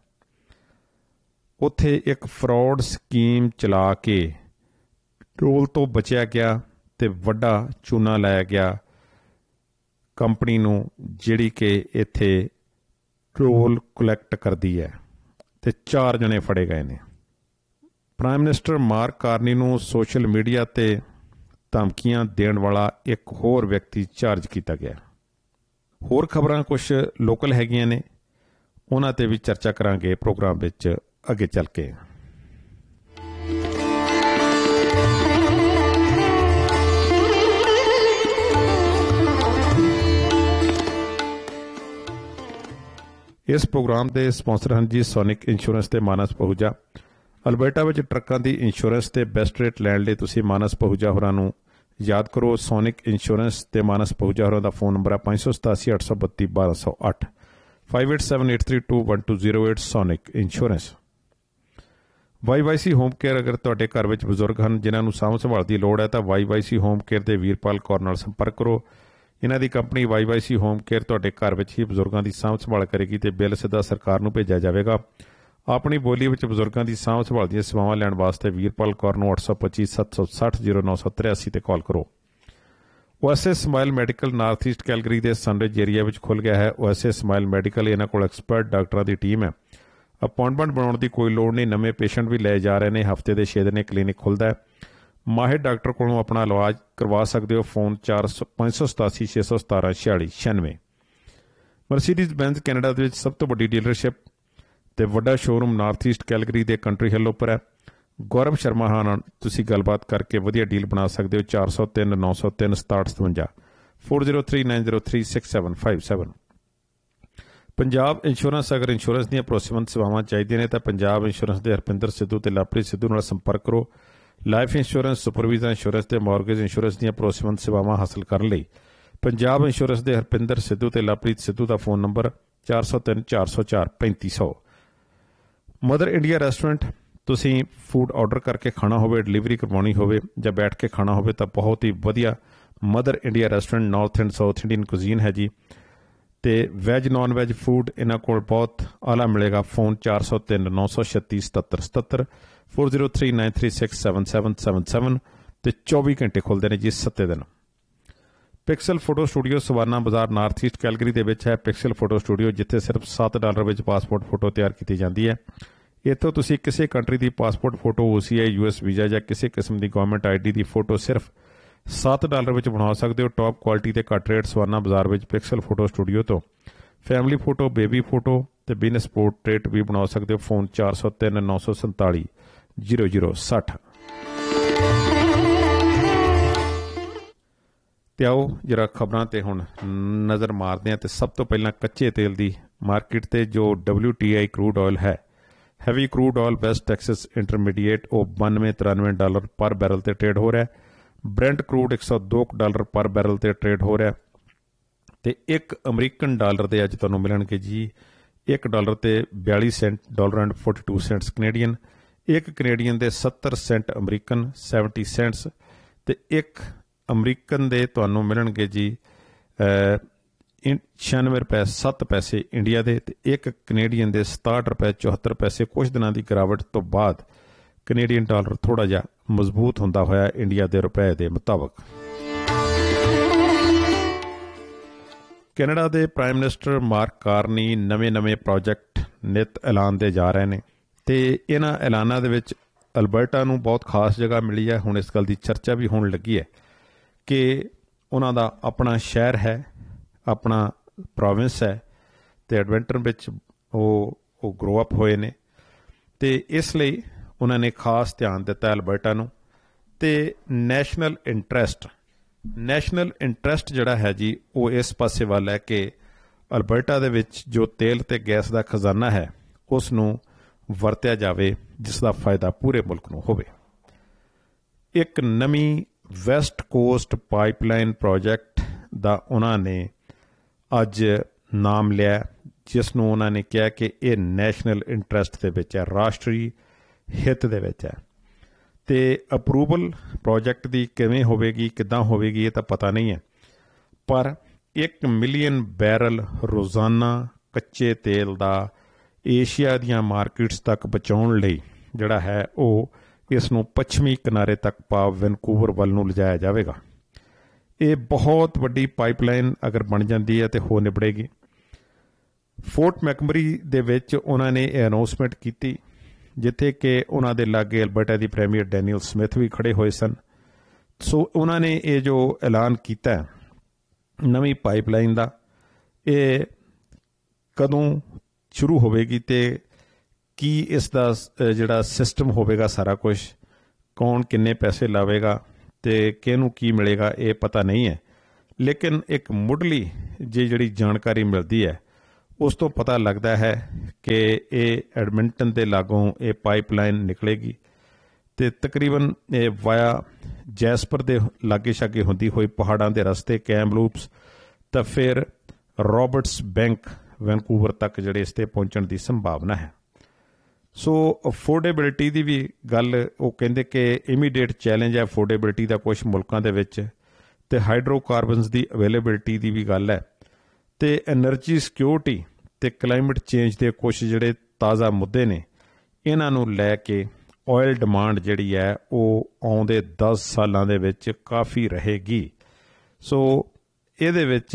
ਉੱਥੇ ਇੱਕ ਫਰਾਡ ਸਕੀਮ ਚਲਾ ਕੇ ਟੋਲ ਤੋਂ ਬਚਿਆ ਗਿਆ ਤੇ ਵੱਡਾ ਚੂਨਾ ਲਾਇਆ ਗਿਆ ਕੰਪਨੀ ਨੂੰ, ਜਿਹੜੀ ਕਿ ਇੱਥੇ ਟੋਲ ਕਲੈਕਟ ਕਰਦੀ ਹੈ, ਤੇ 4 ਜਣੇ ਫੜੇ ਗਏ ਨੇ। ਪ੍ਰਾਈਮ ਮਿਨਿਸਟਰ ਮਾਰਕ ਕਾਰਨੀ ਨੂੰ ਸੋਸ਼ਲ ਮੀਡੀਆ ਤੇ ਧਮਕੀਆਂ ਦੇਣ ਵਾਲਾ ਇੱਕ ਹੋਰ ਵਿਅਕਤੀ ਚਾਰਜ ਕੀਤਾ ਗਿਆ। ਹੋਰ ਖਬਰਾਂ ਕੁਝ ਲੋਕਲ ਹੈਗੀਆਂ ਨੇ, ਉਹਨਾਂ ਤੇ ਵੀ ਚਰਚਾ ਕਰਾਂਗੇ ਪ੍ਰੋਗਰਾਮ ਵਿੱਚ ਅੱਗੇ ਚੱਲ ਕੇ। ਇਸ ਪ੍ਰੋਗਰਾਮ ਦੇ ਸਪਾਂਸਰ ਹਨ ਜੀ ਸੋਨਿਕ ਇੰਸ਼ੋਰੈਂਸ ਤੇ ਮਾਨਸ ਪਹੂਜਾ। ਅਲਬਰਟਾ ਵਿੱਚ ਟਰੱਕਾਂ ਦੀ ਇੰਸ਼ੋਰੈਂਸ ਤੇ ਬੈਸਟ ਰੇਟ ਲੈਣ ਲਈ ਤੁਸੀਂ ਮਾਨਸ ਪਹੂਜਾ ਹੋਰਾਂ ਨੂੰ ਯਾਦ ਕਰੋ। ਸੋਨਿਕ ਇੰਸ਼ੋਰੈਂਸ ਤੇ ਮਾਨਸ ਪਹੂਜਾ ਹੋਰਾਂ ਦਾ ਫੋਨ ਨੰਬਰ ਹੈ 587 832 1208 5878321208 sonic insurance. YYC home care, ਅਗਰ ਤੁਹਾਡੇ ਘਰ ਵਿੱਚ ਬਜ਼ੁਰਗ ਹਨ ਜਿਨ੍ਹਾਂ ਨੂੰ ਸਾਂਭ ਸੰਭਾਲ ਦੀ ਲੋੜ ਹੈ ਤਾਂ YYC ਹੋਮ ਕੇਅਰ ਦੇ ਵੀਰਪਾਲ ਕੌਰ ਨਾਲ ਸੰਪਰਕ ਕਰੋ। ਇਹਨਾਂ ਦੀ ਕੰਪਨੀ YYC ਹੋਮ ਕੇਅਰ ਤੁਹਾਡੇ ਘਰ ਵਿੱਚ ਹੀ ਬਜ਼ੁਰਗਾਂ ਦੀ ਸਾਂਭ ਸੰਭਾਲ ਕਰੇਗੀ ਤੇ ਬਿੱਲ ਸਿੱਧਾ ਸਰਕਾਰ ਨੂੰ ਭੇਜਿਆ ਜਾਵੇਗਾ। ਆਪਣੀ ਬੋਲੀ ਵਿੱਚ ਬਜ਼ੁਰਗਾਂ ਦੀ ਸਾਂਭ ਸੰਭਾਲ ਦੀਆਂ ਸੇਵਾਵਾਂ ਲੈਣ ਵਾਸਤੇ ਵੀਰਪਾਲ ਕੌਰ ਨੂੰ 825 760 0983 ਤੇ ਕਾਲ ਕਰੋ। OSS smile medical north East Calgary ਦੇ ਸਨਰਿਜ ਏਰੀਆ ਵਿੱਚ ਖੁੱਲ੍ਹ ਗਿਆ ਹੈ OSS ਸਮਾਈਲ ਮੈਡੀਕਲ। ਇਹਨਾਂ ਕੋਲ ਐਕਸਪਰਟ ਡਾਕਟਰਾਂ ਦੀ ਟੀਮ ਹੈ। ਅਪਾਇੰਟਮੈਂਟ ਬਣਾਉਣ ਦੀ ਕੋਈ ਲੋੜ ਨਹੀਂ, ਨਵੇਂ ਪੇਸ਼ੈਂਟ ਵੀ ਲਏ ਜਾ ਰਹੇ ਨੇ। ਹਫ਼ਤੇ ਦੇ 6 ਦਿਨ ਇਹ ਕਲੀਨਿਕ ਖੁੱਲ੍ਹਦਾ ਹੈ। ਮਾਹਿਰ ਡਾਕਟਰ ਕੋਲੋਂ ਆਪਣਾ ਇਲਾਜ ਕਰਵਾ ਸਕਦੇ ਹੋ। ਫੋਨ 587 617 4696। ਮਰਸੀਡੀਜ਼ ਬੈਂਜ਼ ਕੈਨੇਡਾ ਦੇ ਵਿੱਚ ਸਭ ਤੋਂ ਵੱਡੀ ਡੀਲਰਸ਼ਿਪ ਤੇ ਵੱਡਾ ਸ਼ੋਰੂਮ ਨਾਰਥ ਈਸਟ ਕੈਲਗਰੀ ਦੇ ਕੰਟਰੀ ਹਿੱਲ ਉੱਪਰ ਹੈ। ਗੌਰਵ ਸ਼ਰਮਾ ਨਾਲ ਤੁਸੀਂ ਗੱਲਬਾਤ ਕਰਕੇ ਵਧੀਆ ਡੀਲ ਬਣਾ ਸਕਦੇ ਹੋ। 403 903 6757 403 903 6757। ਪੰਜਾਬ ਇੰਸ਼ੋਰੈਂਸ, ਅਗਰ ਇੰਸ਼ੋਰੈਂਸ ਦੀਆਂ ਭਰੋਸੇਮੰਦ ਸੇਵਾਵਾਂ ਚਾਹੀਦੀਆਂ ਨੇ ਤਾਂ ਪੰਜਾਬ ਇੰਸ਼ੋਰੈਂਸ ਦੇ ਹਰਪਿੰਦਰ ਸਿੱਧੂ ਤੇ ਲਵਪ੍ਰੀਤ ਸਿੱਧੂ ਨਾਲ ਸੰਪਰਕ ਕਰੋ। ਲਾਈਫ ਇੰਸ਼ੋਰੈਂਸ, ਸੁਪਰਵਿਜ਼ਨ ਇੰਸ਼ੋਰੈਂਸ ਤੇ ਮਾਰਗੇਜ ਇੰਸ਼ੋਰੈਂਸ ਦੀਆਂ ਭਰੋਸੇਮੰਦ ਸੇਵਾਵਾਂ ਹਾਸਲ ਕਰਨ ਲਈ ਪੰਜਾਬ ਇੰਸ਼ੋਰੈਂਸ ਦੇ ਹਰਪਿੰਦਰ ਸਿੱਧੂ ਤੇ ਲਵਪ੍ਰੀਤ ਸਿੱਧੂ ਦਾ phone number 403 404 3500। Mother India restaurant, ਤੁਸੀਂ ਫੂਡ ਆਰਡਰ ਕਰਕੇ ਖਾਣਾ ਹੋਵੇ, ਡਿਲੀਵਰੀ ਕਰਵਾਉਣੀ ਹੋਵੇ ਜਾਂ ਬੈਠ ਕੇ ਖਾਣਾ ਹੋਵੇ ਤਾਂ ਬਹੁਤ ਹੀ ਵਧੀਆ mother India restaurant north and south Indian cuisine ਹੈ ਜੀ। ਤੇ ਵੈਜ ਨੌਨ ਵੈਜ ਫੂਡ ਇਹਨਾਂ ਕੋਲ ਬਹੁਤ ਆਲਾ ਮਿਲੇਗਾ। ਫੋਨ 403 936 7777 403 936 7777 ਤੇ 24 ਘੰਟੇ ਖੁੱਲ੍ਹਦੇ ਨੇ ਜੀ 7 ਦਿਨ। ਪਿਕਸਲ ਫੋਟੋ ਸਟੂਡੀਓ ਸਵਾਨਾ ਬਾਜ਼ਾਰ ਨਾਰਥ ਈਸਟ ਕੈਲਗਰੀ ਦੇ ਵਿੱਚ ਹੈ। ਪਿਕਸਲ ਫੋਟੋ ਸਟੂਡੀਓ ਜਿੱਥੇ ਸਿਰਫ $7 ਵਿੱਚ ਪਾਸਪੋਰਟ ਫੋਟੋ ਤਿਆਰ ਕੀਤੀ ਜਾਂਦੀ ਹੈ। ਇੱਥੋਂ ਤੁਸੀਂ ਕਿਸੇ ਕੰਟਰੀ ਦੀ passport photo, OCI, US visa ਜਾਂ ਕਿਸੇ ਕਿਸਮ ਦੀ ਗਵਰਨਮੈਂਟ ID ਦੀ ਫੋਟੋ ਸਿਰਫ $7 ਵਿੱਚ ਬਣਾ ਸਕਦੇ ਹੋ ਟੌਪ ਕੁਆਲਿਟੀ ਤੇ ਘੱਟ ਰੇਟ ਸਵਾਨਾ ਬਾਜ਼ਾਰ ਵਿੱਚ ਪਿਕਸਲ ਫੋਟੋ ਸਟੂਡੀਓ ਤੋਂ। ਫੈਮਿਲੀ ਫੋਟੋ, ਬੇਬੀ ਫੋਟੋ ਤੇ ਬਿਜ਼ਨਸ ਪੋਰਟਰੇਟ ਵੀ ਬਣਾ ਸਕਦੇ ਹੋ। ਫੋਨ 403 947 0060। ਤੇ ਆਓ ਜਰਾ ਖਬਰਾਂ ਤੇ ਹੁਣ ਨਜ਼ਰ ਮਾਰਦੇ ਹਾਂ। ਤੇ ਸਭ ਤੋਂ ਪਹਿਲਾਂ ਕੱਚੇ ਤੇਲ ਦੀ ਮਾਰਕੀਟ ਤੇ ਜੋ WTI ਕਰੂਡ ਆਇਲ ਹੈ, heavy crude oil West Texas intermediate, ਉਹ $92-93 ਪਰ ਬੈਰਲ ਤੇ ਟ੍ਰੇਡ ਹੋ ਰਿਹਾ। ਬ੍ਰੈਂਟ ਕਰੂਡ $102 ਪਰ ਬੈਰਲ ਤੇ ਟ੍ਰੇਡ ਹੋ ਰਿਹਾ। ਤੇ ਇੱਕ ਅਮਰੀਕਨ ਡਾਲਰ ਦੇ ਅੱਜ ਤੁਹਾਨੂੰ ਮਿਲਣਗੇ ਜੀ $1 ਤੇ 42 ਸੈਂਟ $1.42 ਕੈਨੇਡੀਅਨ, ਇੱਕ ਕੈਨੇਡੀਅਨ ਦੇ 70 ਸੈਂਟ ਅਮਰੀਕਨ 70 ਸੈਂਟਸ, ਤੇ ਇੱਕ ਅਮਰੀਕਨ ਦੇ ਤੁਹਾਨੂੰ ਮਿਲਣਗੇ ਜੀ 96 ਰੁਪਏ 7 ਪੈਸੇ ਇੰਡੀਆ ਦੇ, ਤੇ ਇੱਕ ਕੈਨੇਡੀਅਨ ਦੇ 67 ਰੁਪਏ 74 ਪੈਸੇ। ਕੁਝ ਦਿਨਾਂ ਦੀ ਗਿਰਾਵਟ ਤੋਂ ਬਾਅਦ ਕੈਨੇਡੀਅਨ ਡਾਲਰ ਥੋੜਾ ਜਿਹਾ ਮਜ਼ਬੂਤ ਹੁੰਦਾ ਹੋਇਆ ਇੰਡੀਆ ਦੇ ਰੁਪਏ ਦੇ ਮੁਤਾਬਕ। ਕੈਨੇਡਾ ਦੇ ਪ੍ਰਾਈਮ ਮਿਨਿਸਟਰ ਮਾਰਕ ਕਾਰਨੀ ਨਵੇਂ ਪ੍ਰੋਜੈਕਟ ਨਿਤ ਐਲਾਨਦੇ ਜਾ ਰਹੇ ਨੇ, ਤੇ ਇਹਨਾਂ ਐਲਾਨਾਂ ਦੇ ਵਿੱਚ ਅਲਬਰਟਾ ਨੂੰ ਬਹੁਤ ਖਾਸ ਜਗ੍ਹਾ ਮਿਲੀ ਹੈ। ਹੁਣ ਇਸ ਗੱਲ ਦੀ ਚਰਚਾ ਵੀ ਹੋਣ ਲੱਗੀ ਹੈ ਕਿ ਉਹਨਾਂ ਦਾ ਆਪਣਾ ਸ਼ਹਿਰ ਹੈ, ਆਪਣਾ ਪ੍ਰੋਵਿੰਸ ਹੈ, ਤੇ ਐਡਵੈਂਟਰ ਵਿੱਚ ਉਹ ਗਰੋ ਅਪ ਹੋਏ ਨੇ, ਤੇ ਇਸ ਲਈ ਉਹਨਾਂ ਨੇ ਖਾਸ ਧਿਆਨ ਦਿੱਤਾ ਅਲਬਰਟਾ ਨੂੰ। ਤੇ ਨੈਸ਼ਨਲ ਇੰਟਰਸਟ ਜਿਹੜਾ ਹੈ ਜੀ ਉਹ ਇਸ ਪਾਸੇ ਵੱਲ ਹੈ ਕਿ ਅਲਬਰਟਾ ਦੇ ਵਿੱਚ ਜੋ ਤੇਲ ਤੇ ਗੈਸ ਦਾ ਖਜ਼ਾਨਾ ਹੈ ਉਸ ਨੂੰ ਵਰਤਿਆ ਜਾਵੇ, ਜਿਸ ਦਾ ਫਾਇਦਾ ਪੂਰੇ ਮੁਲਕ ਨੂੰ ਹੋਵੇ। ਇੱਕ ਨਵੀਂ ਵੈਸਟ ਕੋਸਟ ਪਾਈਪਲਾਈਨ ਪ੍ਰੋਜੈਕਟ ਦਾ ਉਹਨਾਂ ਨੇ ਅੱਜ ਨਾਮ ਲਿਆ, ਜਿਸ ਨੂੰ ਉਹਨਾਂ ਨੇ ਕਿਹਾ ਕਿ ਇਹ ਨੈਸ਼ਨਲ ਇੰਟਰਸਟ ਦੇ ਵਿੱਚ ਹੈ, ਰਾਸ਼ਟਰੀ ਹਿੱਤ ਦੇ ਵਿੱਚ ਹੈ। ਤੇ ਅਪਰੂਵਲ ਪ੍ਰੋਜੈਕਟ ਦੀ ਕਿਵੇਂ ਹੋਵੇਗੀ, ਕਿੱਦਾਂ ਹੋਵੇਗੀ, ਇਹ ਤਾਂ ਪਤਾ ਨਹੀਂ ਹੈ, ਪਰ 1 ਮਿਲੀਅਨ ਬੈਰਲ ਰੋਜ਼ਾਨਾ ਕੱਚੇ ਤੇਲ ਦਾ ਏਸ਼ੀਆ ਦੀਆਂ ਮਾਰਕੀਟਸ ਤੱਕ ਪਹੁੰਚਾਉਣ ਲਈ ਜਿਹੜਾ ਹੈ ਉਹ ਇਸ ਨੂੰ ਪੱਛਮੀ ਕਿਨਾਰੇ ਤੱਕ ਭਾਵ ਵੈਨਕੂਵਰ ਵੱਲ ਨੂੰ ਲਿਜਾਇਆ ਜਾਵੇਗਾ। ਇਹ ਬਹੁਤ ਵੱਡੀ ਪਾਈਪਲਾਈਨ ਅਗਰ ਬਣ ਜਾਂਦੀ ਹੈ ਤੇ ਹੋ ਨਿਬੜੇਗੀ। ਫੋਰਟ ਮੈਕਮਰੀ ਦੇ ਵਿੱਚ ਉਹਨਾਂ ਨੇ ਇਹ ਅਨਾਊਂਸਮੈਂਟ ਕੀਤੀ, ਜਿੱਥੇ ਕਿ ਉਹਨਾਂ ਦੇ ਲਾਗੇ ਅਲਬਰਟਾ ਦੀ ਪ੍ਰੀਮੀਅਰ ਡੈਨੀਅਲ ਸਮਿਥ ਵੀ ਖੜੇ ਹੋਏ ਸਨ। ਸੋ ਉਹਨਾਂ ਨੇ ਇਹ ਜੋ ਐਲਾਨ ਕੀਤਾ ਨਵੀਂ ਪਾਈਪਲਾਈਨ ਦਾ, ਇਹ ਕਦੋਂ ਸ਼ੁਰੂ ਹੋਵੇਗੀ ਤੇ ਕੀ ਇਸ ਦਾ ਜਿਹੜਾ ਸਿਸਟਮ ਹੋਵੇਗਾ, ਸਾਰਾ ਕੁਝ ਕੌਣ ਕਿੰਨੇ ਪੈਸੇ ਲਾਵੇਗਾ ਤੇ ਕਿਹਨੂੰ ਕੀ ਮਿਲੇਗਾ, ਇਹ ਪਤਾ ਨਹੀਂ ਹੈ। ਲੇਕਿਨ ਇੱਕ ਮੁੱਢਲੀ ਜਿਹੜੀ ਜਾਣਕਾਰੀ ਮਿਲਦੀ ਹੈ ਉਸ ਤੋਂ ਪਤਾ ਲੱਗਦਾ ਹੈ ਕਿ ਇਹ ਐਡਮਿੰਟਨ ਦੇ ਲਾਗੋਂ ਇਹ ਪਾਈਪਲਾਈਨ ਨਿਕਲੇਗੀ ਤੇ ਤਕਰੀਬਨ ਇਹ ਵਾਇਆ ਜੈਸਪਰ ਦੇ ਲਾਗੇ ਛਾਗੇ ਹੁੰਦੀ ਹੋਈ ਪਹਾੜਾਂ ਦੇ ਰਸਤੇ ਕੈਮਲੂਪਸ ਤਾਂ ਫਿਰ ਰੋਬਰਟਸ ਬੈਂਕ ਵੈਨਕੂਵਰ ਤੱਕ ਜਿਹੜੇ ਇਸ 'ਤੇ ਪਹੁੰਚਣ ਦੀ ਸੰਭਾਵਨਾ ਹੈ। ਸੋ ਅਫੋਰਡੇਬਿਲਿਟੀ ਦੀ ਵੀ ਗੱਲ ਉਹ ਕਹਿੰਦੇ ਕਿ ਇਮੀਡੀਏਟ ਚੈਲੰਜ ਹੈ ਅਫੋਰਡੇਬਿਲਿਟੀ ਦਾ ਕੁਝ ਮੁਲਕਾਂ ਦੇ ਵਿੱਚ, ਤੇ ਹਾਈਡਰੋਕਾਰਬਨਸ ਦੀ ਅਵੇਲੇਬਿਲਿਟੀ ਦੀ ਵੀ ਗੱਲ ਹੈ, ਤੇ ਐਨਰਜੀ ਸਿਕਿਉਰਿਟੀ ਤੇ ਕਲਾਈਮੇਟ ਚੇਂਜ ਦੇ ਕੁਝ ਜਿਹੜੇ ਤਾਜ਼ਾ ਮੁੱਦੇ ਨੇ, ਇਹਨਾਂ ਨੂੰ ਲੈ ਕੇ ਆਇਲ ਡਿਮਾਂਡ ਜਿਹੜੀ ਹੈ ਉਹ ਆਉਂਦੇ 10 ਸਾਲਾਂ ਦੇ ਵਿੱਚ ਕਾਫੀ ਰਹੇਗੀ। ਸੋ ਇਹਦੇ ਵਿੱਚ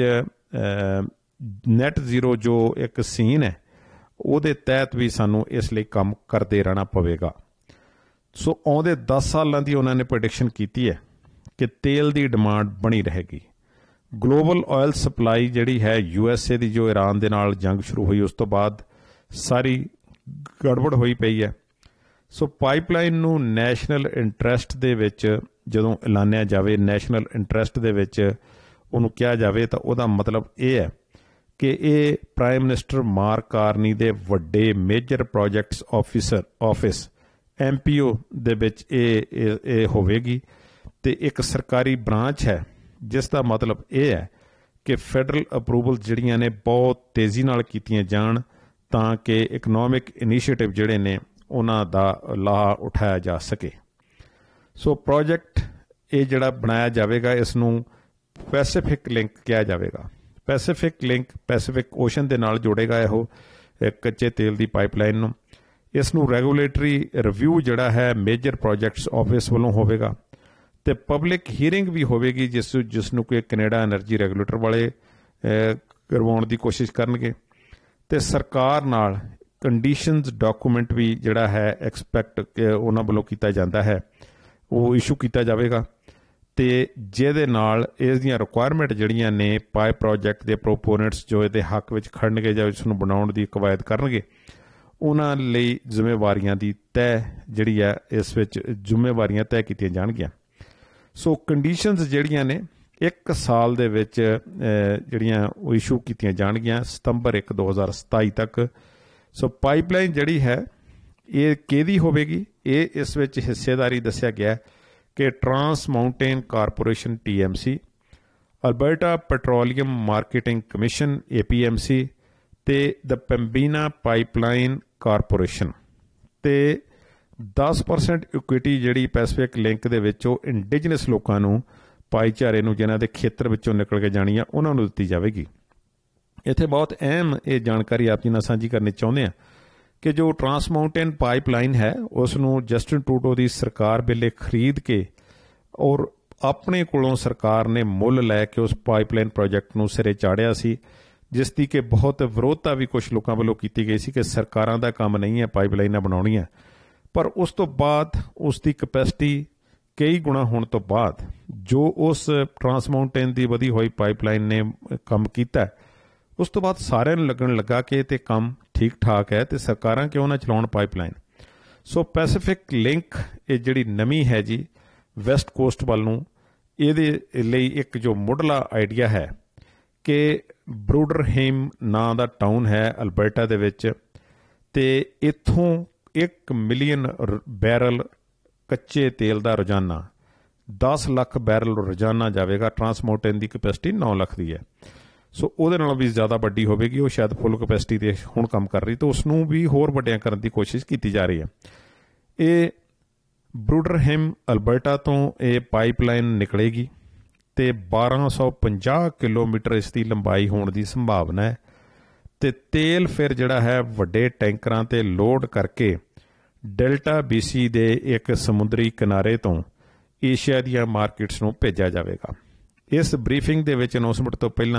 ਨੈਟ ਜ਼ੀਰੋ ਜੋ ਇੱਕ ਸੀਨ ਹੈ ਉਹਦੇ ਤਹਿਤ ਵੀ ਸਾਨੂੰ ਇਸ ਲਈ ਕੰਮ ਕਰਦੇ ਰਹਿਣਾ ਪਵੇਗਾ। ਸੋ ਆਉਂਦੇ 10 ਸਾਲਾਂ ਦੀ ਉਹਨਾਂ ਨੇ ਪ੍ਰੈਡਿਕਸ਼ਨ ਕੀਤੀ ਹੈ ਕਿ ਤੇਲ ਦੀ ਡਿਮਾਂਡ ਬਣੀ ਰਹੇਗੀ। ਗਲੋਬਲ ਆਇਲ ਸਪਲਾਈ ਜਿਹੜੀ ਹੈ USA ਦੀ ਜੋ ਈਰਾਨ ਦੇ ਨਾਲ ਜੰਗ ਸ਼ੁਰੂ ਹੋਈ ਉਸ ਤੋਂ ਬਾਅਦ ਸਾਰੀ ਗੜਬੜ ਹੋਈ ਪਈ ਹੈ। ਸੋ ਪਾਈਪਲਾਈਨ ਨੂੰ ਨੈਸ਼ਨਲ ਇੰਟਰਸਟ ਦੇ ਵਿੱਚ ਜਦੋਂ ਐਲਾਨਿਆ ਜਾਵੇ, ਨੈਸ਼ਨਲ ਇੰਟਰਸਟ ਦੇ ਵਿੱਚ ਉਹਨੂੰ ਕਿਹਾ ਜਾਵੇ, ਤਾਂ ਉਹਦਾ ਮਤਲਬ ਇਹ ਹੈ ਕਿ ਇਹ ਪ੍ਰਾਈਮ ਮਿਨਿਸਟਰ ਮਾਰਕ ਕਾਰਨੀ ਦੇ ਵੱਡੇ ਮੇਜਰ ਪ੍ਰੋਜੈਕਟਸ ਆਫਿਸ MPO ਦੇ ਵਿੱਚ ਇਹ ਹੋਵੇਗੀ, ਤੇ ਇੱਕ ਸਰਕਾਰੀ ਬ੍ਰਾਂਚ ਹੈ ਜਿਸ ਦਾ ਮਤਲਬ ਇਹ ਹੈ ਕਿ ਫੈਡਰਲ ਅਪਰੂਵਲ ਜਿਹੜੀਆਂ ਨੇ ਬਹੁਤ ਤੇਜ਼ੀ ਨਾਲ ਕੀਤੀਆਂ ਜਾਣ ਤਾਂ ਕਿ ਇਕਨੋਮਿਕ ਇਨੀਸ਼ੀਏਟਿਵ ਜਿਹੜੇ ਨੇ ਉਹਨਾਂ ਦਾ ਲਾਹਾ ਉਠਾਇਆ ਜਾ ਸਕੇ। ਸੋ ਪ੍ਰੋਜੈਕਟ ਇਹ ਜਿਹੜਾ ਬਣਾਇਆ ਜਾਵੇਗਾ ਇਸ ਨੂੰ ਪੈਸੀਫਿਕ ਲਿੰਕ ਕਿਹਾ ਜਾਵੇਗਾ। ਪੈਸੀਫਿਕ ਲਿੰਕ ਪੈਸੀਫਿਕ ਓਸ਼ਨ ਦੇ ਨਾਲ ਜੋੜੇਗਾ ਇਹੋ ਕੱਚੇ ਤੇਲ ਦੀ ਪਾਈਪਲਾਈਨ ਨੂੰ। ਇਸ ਨੂੰ ਰੈਗੂਲੇਟਰੀ ਰਿਵਿਊ ਜਿਹੜਾ ਹੈ ਮੇਜਰ ਪ੍ਰੋਜੈਕਟਸ ਆਫਿਸ ਵੱਲੋਂ ਹੋਵੇਗਾ, ਤੇ ਪਬਲਿਕ ਹੀਅਰਿੰਗ ਵੀ ਹੋਵੇਗੀ ਜਿਸ ਨੂੰ ਕਿ ਕੈਨੇਡਾ ਐਨਰਜੀ ਰੈਗੂਲੇਟਰ ਵਾਲੇ ਕਰਵਾਉਣ ਦੀ ਕੋਸ਼ਿਸ਼ ਕਰਨਗੇ, ਤੇ ਸਰਕਾਰ ਨਾਲ ਕੰਡੀਸ਼ਨਸ ਡਾਕੂਮੈਂਟ ਵੀ ਜਿਹੜਾ ਹੈ ਐਕਸਪੈਕਟ ਉਹਨਾਂ ਵੱਲੋਂ ਕੀਤਾ ਜਾਂਦਾ ਹੈ ਉਹ ਇਸ਼ੂ ਕੀਤਾ ਜਾਵੇਗਾ। ਤੇ ਜਿਹਦੇ ਨਾਲ ਇਸ ਦੀਆਂ ਰਿਕੁਆਇਰਮੈਂਟ ਜਿਹੜੀਆਂ ਨੇ ਪਾਈਪ ਪ੍ਰੋਜੈਕਟ ਦੇ ਪ੍ਰੋਪੋਨੈਂਟਸ ਜੋ ਇਹਦੇ ਹੱਕ ਵਿੱਚ ਖੜਨਗੇ ਜਾਂ ਇਸ ਨੂੰ ਬਣਾਉਣ ਦੀ ਕਵਾਇਦ ਕਰਨਗੇ, ਉਹਨਾਂ ਲਈ ਜ਼ਿੰਮੇਵਾਰੀਆਂ ਦੀ ਤੈਅ ਜਿਹੜੀ ਹੈ ਇਸ ਵਿੱਚ ਜ਼ਿੰਮੇਵਾਰੀਆਂ ਤੈਅ ਕੀਤੀਆਂ ਜਾਣਗੀਆਂ। ਸੋ ਕੰਡੀਸ਼ਨਸ ਜਿਹੜੀਆਂ ਨੇ 1 ਸਾਲ ਦੇ ਵਿੱਚ ਜਿਹੜੀਆਂ ਉਹ ਇਸ਼ੂ ਕੀਤੀਆਂ ਜਾਣਗੀਆਂ ਸਤੰਬਰ 1, 2027 ਤੱਕ। ਸੋ ਪਾਈਪਲਾਈਨ ਜਿਹੜੀ ਹੈ ਇਹ ਕਿਹਦੀ ਹੋਵੇਗੀ, ਇਹ ਇਸ ਵਿੱਚ ਹਿੱਸੇਦਾਰੀ ਦੱਸਿਆ ਗਿਆ ਕਿ trans mountain corporation TMC, Alberta petroleum marketing commission APMC ਤੇ ਦ ਪੈਂਬੀਨਾ ਪਾਈਪਲਾਈਨ ਕਾਰਪੋਰੇਸ਼ਨ, ਤੇ 10% ਇਕੁਇਟੀ ਜਿਹੜੀ ਪੈਸੀਫਿਕ ਲਿੰਕ ਦੇ ਵਿੱਚ ਉਹ ਇੰਡੀਜਨਸ ਲੋਕਾਂ ਨੂੰ, ਭਾਈਚਾਰੇ ਨੂੰ, ਜਿਨ੍ਹਾਂ ਦੇ ਖੇਤਰ ਵਿੱਚੋਂ ਨਿਕਲ ਕੇ ਜਾਣੀ ਆ, ਉਹਨਾਂ ਨੂੰ ਦਿੱਤੀ ਜਾਵੇਗੀ। ਇੱਥੇ ਬਹੁਤ ਅਹਿਮ ਇਹ ਜਾਣਕਾਰੀ ਆਪ ਜੀ ਨਾਲ ਸਾਂਝੀ ਕਰਨੀ ਚਾਹੁੰਦੇ ਹਾਂ ਕਿ ਜੋ ਟਰਾਂਸ ਮਾਊਂਟੇਨ ਪਾਈਪਲਾਈਨ ਹੈ ਉਸ ਨੂੰ ਜਸਟਿਨ ਟਰੂਡੋ ਦੀ ਸਰਕਾਰ ਵੇਲੇ ਖਰੀਦ ਕੇ ਔਰ ਆਪਣੇ ਕੋਲੋਂ ਸਰਕਾਰ ਨੇ ਮੁੱਲ ਲੈ ਕੇ ਉਸ ਪਾਈਪਲਾਈਨ ਪ੍ਰੋਜੈਕਟ ਨੂੰ ਸਿਰੇ ਚਾੜਿਆ ਸੀ, ਜਿਸ ਦੀ ਕਿ ਬਹੁਤ ਵਿਰੋਧਤਾ ਵੀ ਕੁਝ ਲੋਕਾਂ ਵੱਲੋਂ ਕੀਤੀ ਗਈ ਸੀ ਕਿ ਸਰਕਾਰਾਂ ਦਾ ਕੰਮ ਨਹੀਂ ਹੈ ਪਾਈਪਲਾਈਨਾਂ ਬਣਾਉਣੀਆਂ। ਪਰ ਉਸ ਤੋਂ ਬਾਅਦ ਉਸ ਦੀ ਕਪੈਸਿਟੀ ਕਈ ਗੁਣਾ ਹੋਣ ਤੋਂ ਬਾਅਦ ਜੋ ਉਸ ਟਰਾਂਸ ਮਾਊਂਟੇਨ ਦੀ ਵਧੀ ਹੋਈ ਪਾਈਪਲਾਈਨ ਨੇ ਕੰਮ ਕੀਤਾ, ਉਸ ਤੋਂ ਬਾਅਦ ਸਾਰਿਆਂ ਨੂੰ ਲੱਗਣ ਲੱਗਾ ਕਿ ਇਹ ਤੇ ਕੰਮ ਠੀਕ ਠਾਕ ਹੈ ਤੇ ਸਰਕਾਰਾਂ ਕਿਉਂ ਨਾ ਚਲਾਉਣ ਪਾਈਪਲਾਈਨ। ਸੋ ਪੈਸੀਫਿਕ ਲਿੰਕ ਇਹ ਜਿਹੜੀ ਨਵੀਂ ਹੈ ਜੀ ਵੈਸਟ ਕੋਸਟ ਵੱਲ ਨੂੰ, ਇਹਦੇ ਲਈ ਇੱਕ ਜੋ ਮੁੱਢਲਾ ਆਈਡੀਆ ਹੈ ਕਿ ਬਰੂਡਰਹੇਮ ਨਾਂ ਦਾ ਟਾਊਨ ਹੈ ਅਲਬਰਟਾ ਦੇ ਵਿੱਚ, ਤੇ ਇੱਥੋਂ 1 ਮਿਲੀਅਨ ਬੈਰਲ ਕੱਚੇ ਤੇਲ ਦਾ ਰੋਜ਼ਾਨਾ 10 ਲੱਖ ਬੈਰਲ ਰੋਜ਼ਾਨਾ ਜਾਵੇਗਾ। ਟਰਾਂਸ ਮਾਊਂਟੇਨ ਦੀ ਕਪੈਸਿਟੀ 9 ਲੱਖ ਦੀ ਹੈ, ਸੋ ਉਹਦੇ ਨਾਲੋਂ ਵੀ ਜ਼ਿਆਦਾ ਵੱਡੀ ਹੋਵੇਗੀ। ਉਹ ਸ਼ਾਇਦ ਫੁੱਲ ਕਪੈਸਿਟੀ 'ਤੇ ਹੁਣ ਕੰਮ ਕਰ ਰਹੀ, ਤਾਂ ਉਸ ਨੂੰ ਵੀ ਹੋਰ ਵੱਡਿਆਂ ਕਰਨ ਦੀ ਕੋਸ਼ਿਸ਼ ਕੀਤੀ ਜਾ ਰਹੀ ਹੈ। ਇਹ ਬਰੂਡਰਹੇਮ ਅਲਬਰਟਾ ਤੋਂ ਇਹ ਪਾਈਪਲਾਈਨ ਨਿਕਲੇਗੀ ਤੇ 1250 ਕਿਲੋਮੀਟਰ ਇਸ ਦੀ ਲੰਬਾਈ ਹੋਣ ਦੀ ਸੰਭਾਵਨਾ ਹੈ, ਤੇ ਤੇਲ ਫਿਰ ਜਿਹੜਾ ਹੈ ਵੱਡੇ ਟੈਂਕਰਾਂ 'ਤੇ ਲੋਡ ਕਰਕੇ ਡੈਲਟਾ BC ਦੇ ਇੱਕ ਸਮੁੰਦਰੀ ਕਿਨਾਰੇ ਤੋਂ ਏਸ਼ੀਆ ਦੀਆਂ ਮਾਰਕੀਟਸ ਨੂੰ ਭੇਜਿਆ ਜਾਵੇਗਾ। ਇਸ ਬਰੀਫਿੰਗ ਦੇ ਵਿੱਚ ਅਨਾਉਂਸਮੈਂਟ ਤੋਂ ਪਹਿਲਾਂ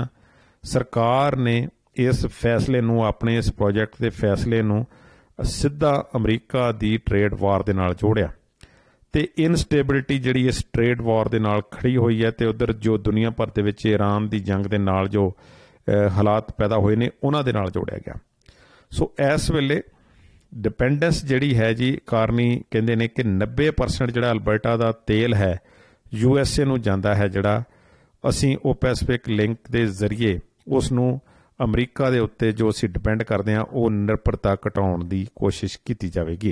ਸਰਕਾਰ ਨੇ ਇਸ ਫੈਸਲੇ ਨੂੰ, ਆਪਣੇ ਇਸ ਪ੍ਰੋਜੈਕਟ ਦੇ ਫੈਸਲੇ ਨੂੰ ਸਿੱਧਾ ਅਮਰੀਕਾ ਦੀ ਟ੍ਰੇਡ ਵਾਰ ਦੇ ਨਾਲ ਜੋੜਿਆ, ਤੇ ਇਨਸਟੇਬਿਲਿਟੀ ਜਿਹੜੀ ਇਸ ਟ੍ਰੇਡ ਵਾਰ ਦੇ ਨਾਲ ਖੜੀ ਹੋਈ ਹੈ ਤੇ ਉਧਰ ਜੋ ਦੁਨੀਆ ਭਰ ਦੇ ਵਿੱਚ ਈਰਾਨ ਦੀ ਜੰਗ ਦੇ ਨਾਲ ਜੋ ਹਾਲਾਤ ਪੈਦਾ ਹੋਏ ਨੇ ਉਹਨਾਂ ਦੇ ਨਾਲ ਜੋੜਿਆ ਗਿਆ। ਸੋ ਇਸ ਵੇਲੇ ਡਿਪੈਂਡੈਂਸ ਜਿਹੜੀ ਹੈ ਜੀ ਕਾਰਨੀ ਕਹਿੰਦੇ ਨੇ ਕਿ 90% ਜਿਹੜਾ ਅਲਬਰਟਾ ਦਾ ਤੇਲ ਹੈ USA ਨੂੰ ਜਾਂਦਾ ਹੈ, ਜਿਹੜਾ ਅਸੀਂ ਉਹ ਪੈਸੀਫਿਕ ਲਿੰਕ ਦੇ ਜ਼ਰੀਏ ਉਸ ਨੂੰ ਅਮਰੀਕਾ ਦੇ ਉੱਤੇ ਜੋ ਅਸੀਂ ਡਿਪੈਂਡ ਕਰਦੇ ਹਾਂ ਉਹ ਨਿਰਭਰਤਾ ਘਟਾਉਣ ਦੀ ਕੋਸ਼ਿਸ਼ ਕੀਤੀ ਜਾਵੇਗੀ।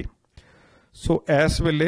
ਸੋ ਇਸ ਵੇਲੇ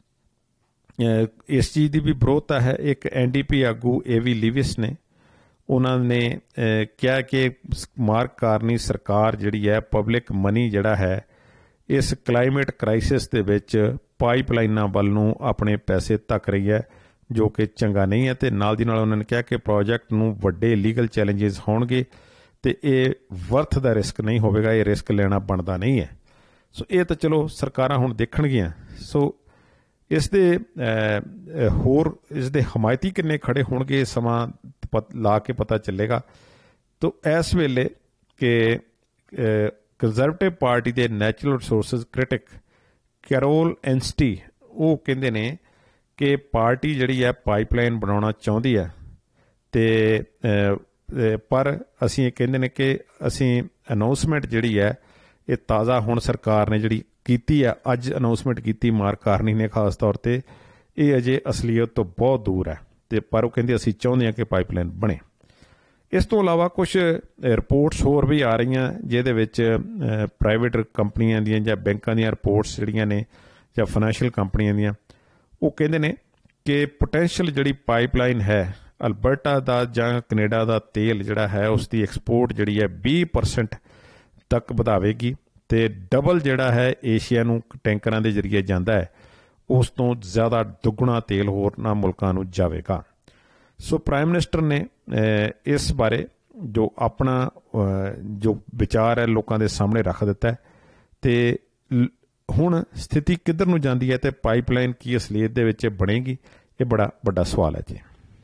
ਇਸ ਚੀਜ਼ ਦੀ ਵੀ ਵਿਰੋਧਤਾ ਹੈ। ਇੱਕ NDP ਆਗੂ AV ਲਿਵਿਸ ਨੇ, ਉਹਨਾਂ ਨੇ ਕਿਹਾ ਕਿ ਮਾਰਕ ਕਾਰਨੀ ਸਰਕਾਰ ਜਿਹੜੀ ਹੈ ਪਬਲਿਕ ਮਨੀ ਜਿਹੜਾ ਹੈ ਇਸ ਕਲਾਈਮੇਟ ਕ੍ਰਾਈਸਿਸ ਦੇ ਵਿੱਚ ਪਾਈਪਲਾਈਨਾਂ ਵੱਲ ਨੂੰ ਆਪਣੇ ਪੈਸੇ ਧੱਕ ਰਹੀ ਹੈ, ਜੋ ਕਿ ਚੰਗਾ ਨਹੀਂ ਹੈ। ਤੇ ਨਾਲ ਦੀ ਨਾਲ ਉਹਨਾਂ ਨੇ ਕਿਹਾ ਕਿ ਪ੍ਰੋਜੈਕਟ ਨੂੰ ਵੱਡੇ ਲੀਗਲ ਚੈਲੰਜਸ ਹੋਣਗੇ ਤੇ ਇਹ ਵਰਥ ਦਾ ਰਿਸਕ ਨਹੀਂ ਹੋਵੇਗਾ, ਇਹ ਰਿਸਕ ਲੈਣਾ ਬਣਦਾ ਨਹੀਂ ਹੈ। ਸੋ ਇਹ ਤਾਂ ਚਲੋ ਸਰਕਾਰਾਂ ਹੁਣ ਦੇਖਣਗੀਆਂ। ਸੋ ਇਸ ਦੇ ਹੋਰ ਇਸ ਦੇ ਹਮਾਇਤੀ ਕਿੰਨੇ ਖੜੇ ਹੋਣਗੇ ਸਮਾਂ ਲਾ ਕੇ ਪਤਾ ਚੱਲੇਗਾ। ਤੋ ਇਸ ਵੇਲੇ ਕਿ ਕੰਜ਼ਰਵੇਟਿਵ ਪਾਰਟੀ ਦੇ ਨੈਚੁਰਲ ਰਿਸੋਰਸਿਸ ਕ੍ਰਿਟਿਕ ਕੈਰੋਲ ਐਂਸਟੀ ਉਹ ਕਹਿੰਦੇ ਨੇ ਕਿ ਪਾਰਟੀ ਜਿਹੜੀ ਹੈ ਪਾਈਪਲਾਈਨ ਬਣਾਉਣਾ ਚਾਹੁੰਦੀ ਹੈ, ਤੇ ਪਰ ਅਸੀਂ ਇਹ ਕਹਿੰਦੇ ਨੇ ਕਿ ਅਸੀਂ ਅਨਾਉਂਸਮੈਂਟ ਜਿਹੜੀ ਹੈ ਇਹ ਤਾਜ਼ਾ ਹੁਣ ਸਰਕਾਰ ਨੇ ਜਿਹੜੀ ਕੀਤੀ ਹੈ, ਅੱਜ ਅਨਾਉਂਸਮੈਂਟ ਕੀਤੀ ਮਾਰਕ ਕਾਰਨੀ ਨੇ ਖਾਸ ਤੌਰ 'ਤੇ, ਇਹ ਅਜੇ ਅਸਲੀਅਤ ਤੋਂ ਬਹੁਤ ਦੂਰ ਹੈ। ਤੇ ਪਰ ਉਹ ਕਹਿੰਦੇ ਅਸੀਂ ਚਾਹੁੰਦੇ ਹਾਂ ਕਿ ਪਾਈਪਲਾਈਨ ਬਣੇ। ਇਸ ਤੋਂ ਇਲਾਵਾ ਕੁਝ ਰਿਪੋਰਟਸ ਹੋਰ ਵੀ ਆ ਰਹੀਆਂ ਜਿਹਦੇ ਵਿੱਚ ਪ੍ਰਾਈਵੇਟ ਕੰਪਨੀਆਂ ਦੀਆਂ ਜਾਂ ਬੈਂਕਾਂ ਦੀਆਂ ਰਿਪੋਰਟਸ ਜਿਹੜੀਆਂ ਨੇ ਜਾਂ ਫਾਈਨੈਂਸ਼ੀਅਲ ਕੰਪਨੀਆਂ ਦੀਆਂ, ਉਹ ਕਹਿੰਦੇ ਨੇ ਕਿ ਪੋਟੈਂਸ਼ੀਅਲ ਜਿਹੜੀ ਪਾਈਪਲਾਈਨ ਹੈ ਅਲਬਰਟਾ ਦਾ ਜਾਂ ਕੈਨੇਡਾ ਦਾ ਤੇਲ ਜਿਹੜਾ ਹੈ ਉਸ ਦੀ ਐਕਸਪੋਰਟ ਜਿਹੜੀ ਹੈ 20% ਤੱਕ ਵਧਾਵੇਗੀ, ਤੇ ਡਬਲ ਜਿਹੜਾ ਹੈ ਏਸ਼ੀਆ ਨੂੰ ਟੈਂਕਰਾਂ ਦੇ ਜ਼ਰੀਏ ਜਾਂਦਾ ਹੈ ਉਸ ਤੋਂ ਜ਼ਿਆਦਾ ਦੁੱਗਣਾ ਤੇਲ ਹੋਰਨਾਂ ਮੁਲਕਾਂ ਨੂੰ ਜਾਵੇਗਾ। ਸੋ ਪ੍ਰਾਈਮ ਮਿਨਿਸਟਰ ਨੇ ਇਸ ਬਾਰੇ ਜੋ ਆਪਣਾ ਜੋ ਵਿਚਾਰ ਹੈ ਲੋਕਾਂ ਦੇ ਸਾਹਮਣੇ ਰੱਖ ਦਿੱਤਾ ਹੈ, ਤੇ ਹੁਣ ਸਥਿਤੀ ਕਿੱਧਰ ਨੂੰ ਜਾਂਦੀ ਹੈ ਤੇ ਪਾਈਪਲਾਈਨ ਕੀ ਅਸਲੀਅਤ ਦੇ ਵਿੱਚ ਬਣੇਗੀ, ਇਹ ਬੜਾ ਵੱਡਾ ਸਵਾਲ ਹੈ ਜੀ।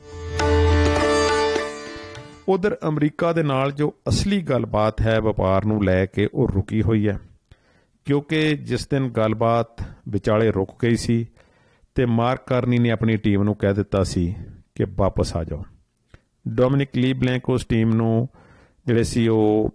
ਉਧਰ ਅਮਰੀਕਾ ਦੇ ਨਾਲ ਜੋ ਅਸਲੀ ਗੱਲਬਾਤ ਹੈ ਵਪਾਰ ਨੂੰ ਲੈ ਕੇ ਉਹ ਰੁਕੀ ਹੋਈ ਹੈ, ਕਿਉਂਕਿ ਜਿਸ ਦਿਨ ਗੱਲਬਾਤ ਵਿਚਾਲੇ ਰੁਕ ਗਈ ਸੀ ਤੇ ਮਾਰਕ ਕਾਰਨੀ ਨੇ ਆਪਣੀ ਟੀਮ ਨੂੰ ਕਹਿ ਦਿੱਤਾ ਸੀ ਕਿ ਵਾਪਸ ਆ ਜਾਓ। ਡੋਮਿਨਿਕ ਲੀਬਲੈਂਕ ਉਸ ਟੀਮ ਨੂੰ ਜਿਹੜੇ ਸੀ ਉਹ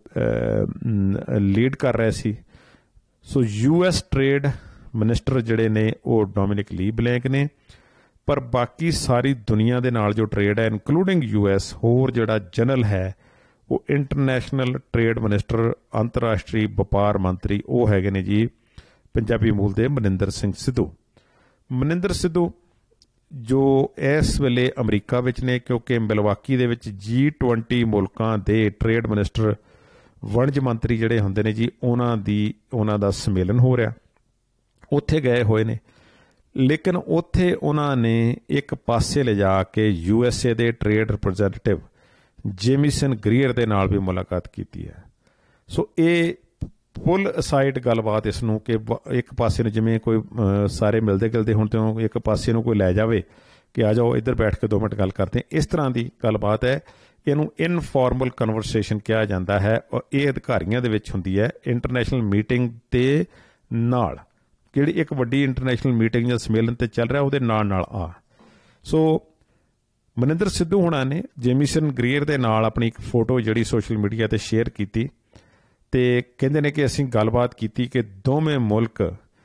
ਲੀਡ ਕਰ ਰਹੇ ਸੀ। ਸੋ US ਟ੍ਰੇਡ ਮਿਨਿਸਟਰ ਜਿਹੜੇ ਨੇ ਉਹ ਡੋਮਿਨਿਕ ਲੀਬਲੈਂਕ ਨੇ, ਪਰ ਬਾਕੀ ਸਾਰੀ ਦੁਨੀਆ ਦੇ ਨਾਲ ਜੋ ਟ੍ਰੇਡ ਹੈ ਇਨਕਲੂਡਿੰਗ US, ਹੋਰ ਜਿਹੜਾ ਜਨਰਲ ਹੈ ਉਹ ਇੰਟਰਨੈਸ਼ਨਲ ਟ੍ਰੇਡ ਮਿਨਿਸਟਰ, ਅੰਤਰਰਾਸ਼ਟਰੀ ਵਪਾਰ ਮੰਤਰੀ ਉਹ ਹੈਗੇ ਨੇ ਜੀ ਪੰਜਾਬੀ ਮੂਲ ਦੇ ਮਨਿੰਦਰ ਸਿੰਘ ਸਿੱਧੂ। ਮਨਿੰਦਰ ਸਿੱਧੂ ਜੋ ਇਸ ਵੇਲੇ ਅਮਰੀਕਾ ਵਿੱਚ ਨੇ, ਕਿਉਂਕਿ ਮਿਲਵਾਕੀ ਦੇ ਵਿੱਚ G20 ਮੁਲਕਾਂ ਦੇ ਟ੍ਰੇਡ ਮਿਨਿਸਟਰ, ਵਣਜ ਮੰਤਰੀ ਜਿਹੜੇ ਹੁੰਦੇ ਨੇ ਜੀ, ਉਹਨਾਂ ਦਾ ਸੰਮੇਲਨ ਹੋ ਰਿਹਾ, ਉੱਥੇ ਗਏ ਹੋਏ ਨੇ। ਲੇਕਿਨ ਉੱਥੇ ਉਹਨਾਂ ਨੇ ਇੱਕ ਪਾਸੇ ਲਿਜਾ ਕੇ USA ਦੇ ਟ੍ਰੇਡ ਰਿਪਰੈਜ਼ੈਂਟੇਟਿਵ ਜੇਮੀਸਨ ਗਰੀਅਰ ਦੇ ਨਾਲ ਵੀ ਮੁਲਾਕਾਤ ਕੀਤੀ ਹੈ। ਸੋ ਇਹ ਫੁੱਲ ਅਸਾਈਡ ਗੱਲਬਾਤ ਇਸ ਨੂੰ ਕਿ ਇੱਕ ਪਾਸੇ ਨੂੰ ਜਿਵੇਂ ਕੋਈ ਸਾਰੇ ਮਿਲਦੇ ਗਿਲਦੇ ਹੁਣ ਤੋਂ ਇੱਕ ਪਾਸੇ ਨੂੰ ਕੋਈ ਲੈ ਜਾਵੇ ਕਿ ਆ ਜਾਓ ਇੱਧਰ ਬੈਠ ਕੇ 2 ਮਿੰਟ ਗੱਲ ਕਰਦੇ, ਇਸ ਤਰ੍ਹਾਂ ਦੀ ਗੱਲਬਾਤ ਹੈ। ਇਹਨੂੰ ਇਨਫੋਰਮਲ ਕਨਵਰਸੇਸ਼ਨ ਕਿਹਾ ਜਾਂਦਾ ਹੈ ਔਰ ਇਹ ਅਧਿਕਾਰੀਆਂ ਦੇ ਵਿੱਚ ਹੁੰਦੀ ਹੈ ਇੰਟਰਨੈਸ਼ਨਲ ਮੀਟਿੰਗ ਦੇ ਨਾਲ, ਜਿਹੜੀ ਇੱਕ ਵੱਡੀ ਇੰਟਰਨੈਸ਼ਨਲ ਮੀਟਿੰਗ ਜਾਂ ਸੰਮੇਲਨ ਤੇ ਚੱਲ ਰਿਹਾ ਉਹਦੇ ਨਾਲ ਆ। ਸੋ ਮਨਿੰਦਰ ਸਿੱਧੂ ਹੁਣਾਂ ਨੇ ਜੇਮੀਸਨ ਗਰੀਅਰ ਦੇ ਨਾਲ ਆਪਣੀ ਇੱਕ ਫੋਟੋ ਜਿਹੜੀ ਸੋਸ਼ਲ ਮੀਡੀਆ ਤੇ ਸ਼ੇਅਰ ਕੀਤੀ ਤੇ ਕਹਿੰਦੇ ਨੇ ਕਿ ਅਸੀਂ ਗੱਲਬਾਤ ਕੀਤੀ ਕਿ ਦੋਵੇਂ ਮੁਲਕ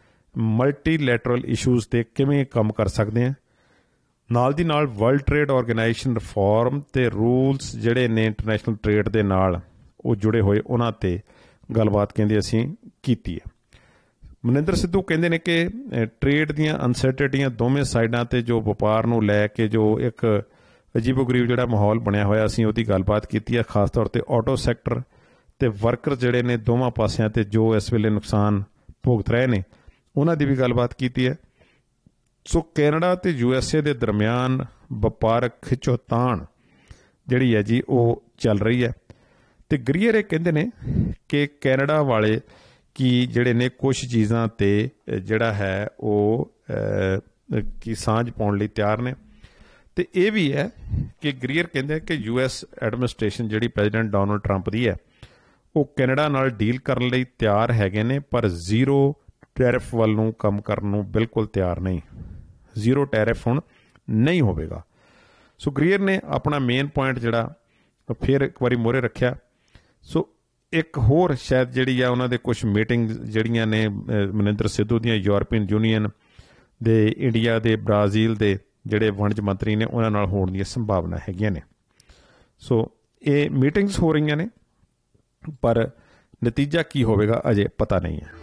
ਮਲਟੀਲੈਟਰਲ ਇਸ਼ੂਜ਼ ਤੇ ਕਿਵੇਂ ਕੰਮ ਕਰ ਸਕਦੇ ਆ। ਨਾਲ ਦੀ ਨਾਲ ਵਰਲਡ ਟ੍ਰੇਡ ਆਰਗੇਨਾਈਜੇਸ਼ਨ ਰਿਫਾਰਮ ਤੇ ਰੂਲਸ ਜਿਹੜੇ ਨੇ ਇੰਟਰਨੈਸ਼ਨਲ ਟ੍ਰੇਡ ਦੇ ਨਾਲ ਉਹ ਜੁੜੇ ਹੋਏ ਉਹਨਾਂ ਤੇ ਗੱਲਬਾਤ ਕਹਿੰਦੇ ਅਸੀਂ ਕੀਤੀ ਹੈ। ਮਨਿੰਦਰ ਸਿੱਧੂ ਕਹਿੰਦੇ ਨੇ ਕਿ ਟ੍ਰੇਡ ਦੀਆਂ ਅਨਸਰਟਨਟੀਆਂ ਦੋਵੇਂ ਸਾਈਡਾਂ ਤੇ ਜੋ ਵਪਾਰ ਨੂੰ ਲੈ ਕੇ ਜੋ ਇੱਕ ਅਜੀਬੋ-ਗਰੀਬ ਜਿਹੜਾ ਮਾਹੌਲ ਬਣਿਆ ਹੋਇਆ ਅਸੀਂ ਉਹਦੀ ਗੱਲਬਾਤ ਕੀਤੀ ਹੈ। ਖਾਸ ਤੌਰ ਤੇ ਆਟੋ ਸੈਕਟਰ ਤੇ ਵਰਕਰ ਜਿਹੜੇ ਨੇ ਦੋਵਾਂ ਪਾਸਿਆਂ ਤੇ ਜੋ ਇਸ ਵੇਲੇ ਨੁਕਸਾਨ ਭੁਗਤ ਰਹੇ ਨੇ ਉਹਨਾਂ ਦੀ ਵੀ ਗੱਲਬਾਤ ਕੀਤੀ ਹੈ। ਸੋ ਕੈਨੇਡਾ ਤੇ USA ਦੇ ਦਰਮਿਆਨ ਵਪਾਰਕ ਖਿੱਚੋਤਾਣ ਜਿਹੜੀ ਹੈ ਜੀ ਉਹ ਚੱਲ ਰਹੀ ਹੈ ਤੇ ਗਰੀਅਰ ਇਹ ਕਹਿੰਦੇ ਨੇ ਕਿ ਕੈਨੇਡਾ ਵਾਲੇ ਕਿ ਜਿਹੜੇ ਨੇ ਕੁਛ ਚੀਜ਼ਾਂ ਤੇ ਜਿਹੜਾ ਹੈ ਉਹ ਕੀ ਸਾਂਝ ਪਾਉਣ ਲਈ ਤਿਆਰ ਨੇ। ਤੇ ਇਹ ਵੀ ਹੈ ਕਿ ਗਰੀਅਰ ਕਹਿੰਦੇ ਕਿ US ਐਡਮਿਨਿਸਟ੍ਰੇਸ਼ਨ ਜਿਹੜੀ ਪ੍ਰੈਜ਼ੀਡੈਂਟ ਡੋਨਲਡ ਟਰੰਪ ਦੀ ਹੈ ਉਹ ਕੈਨੇਡਾ ਨਾਲ ਡੀਲ ਕਰਨ ਲਈ ਤਿਆਰ ਹੈਗੇ ਨੇ, ਪਰ ਜ਼ੀਰੋ ਟੈਰਿਫ ਵੱਲ ਨੂੰ ਕੰਮ ਕਰਨ ਨੂੰ ਬਿਲਕੁਲ ਤਿਆਰ ਨਹੀਂ। ਜ਼ੀਰੋ ਟੈਰਿਫ ਹੁਣ ਨਹੀਂ ਹੋਵੇਗਾ। ਸੋ ਗਰੀਅਰ ਨੇ ਆਪਣਾ ਮੇਨ ਪੁਆਇੰਟ ਜਿਹੜਾ ਫਿਰ ਇੱਕ ਵਾਰੀ ਮੋਹਰੇ ਰੱਖਿਆ। ਸੋ ਇੱਕ ਹੋਰ ਸ਼ਾਇਦ ਜਿਹੜੀ ਆ ਉਹਨਾਂ ਦੇ ਕੁਝ ਮੀਟਿੰਗ ਜਿਹੜੀਆਂ ਨੇ ਮਨਿੰਦਰ ਸਿੱਧੂ ਦੀਆਂ ਯੂਰਪੀਅਨ ਯੂਨੀਅਨ ਦੇ, ਇੰਡੀਆ ਦੇ, ਬ੍ਰਾਜ਼ੀਲ ਦੇ ਜਿਹੜੇ ਵਣਜ ਮੰਤਰੀ ਨੇ ਉਹਨਾਂ ਨਾਲ ਹੋਣ ਦੀਆਂ ਸੰਭਾਵਨਾ ਹੈਗੀਆਂ ਨੇ। ਸੋ ਇਹ ਮੀਟਿੰਗਸ ਹੋ ਰਹੀਆਂ ਨੇ ਪਰ ਨਤੀਜਾ ਕੀ ਹੋਵੇਗਾ ਅਜੇ ਪਤਾ ਨਹੀਂ ਹੈ।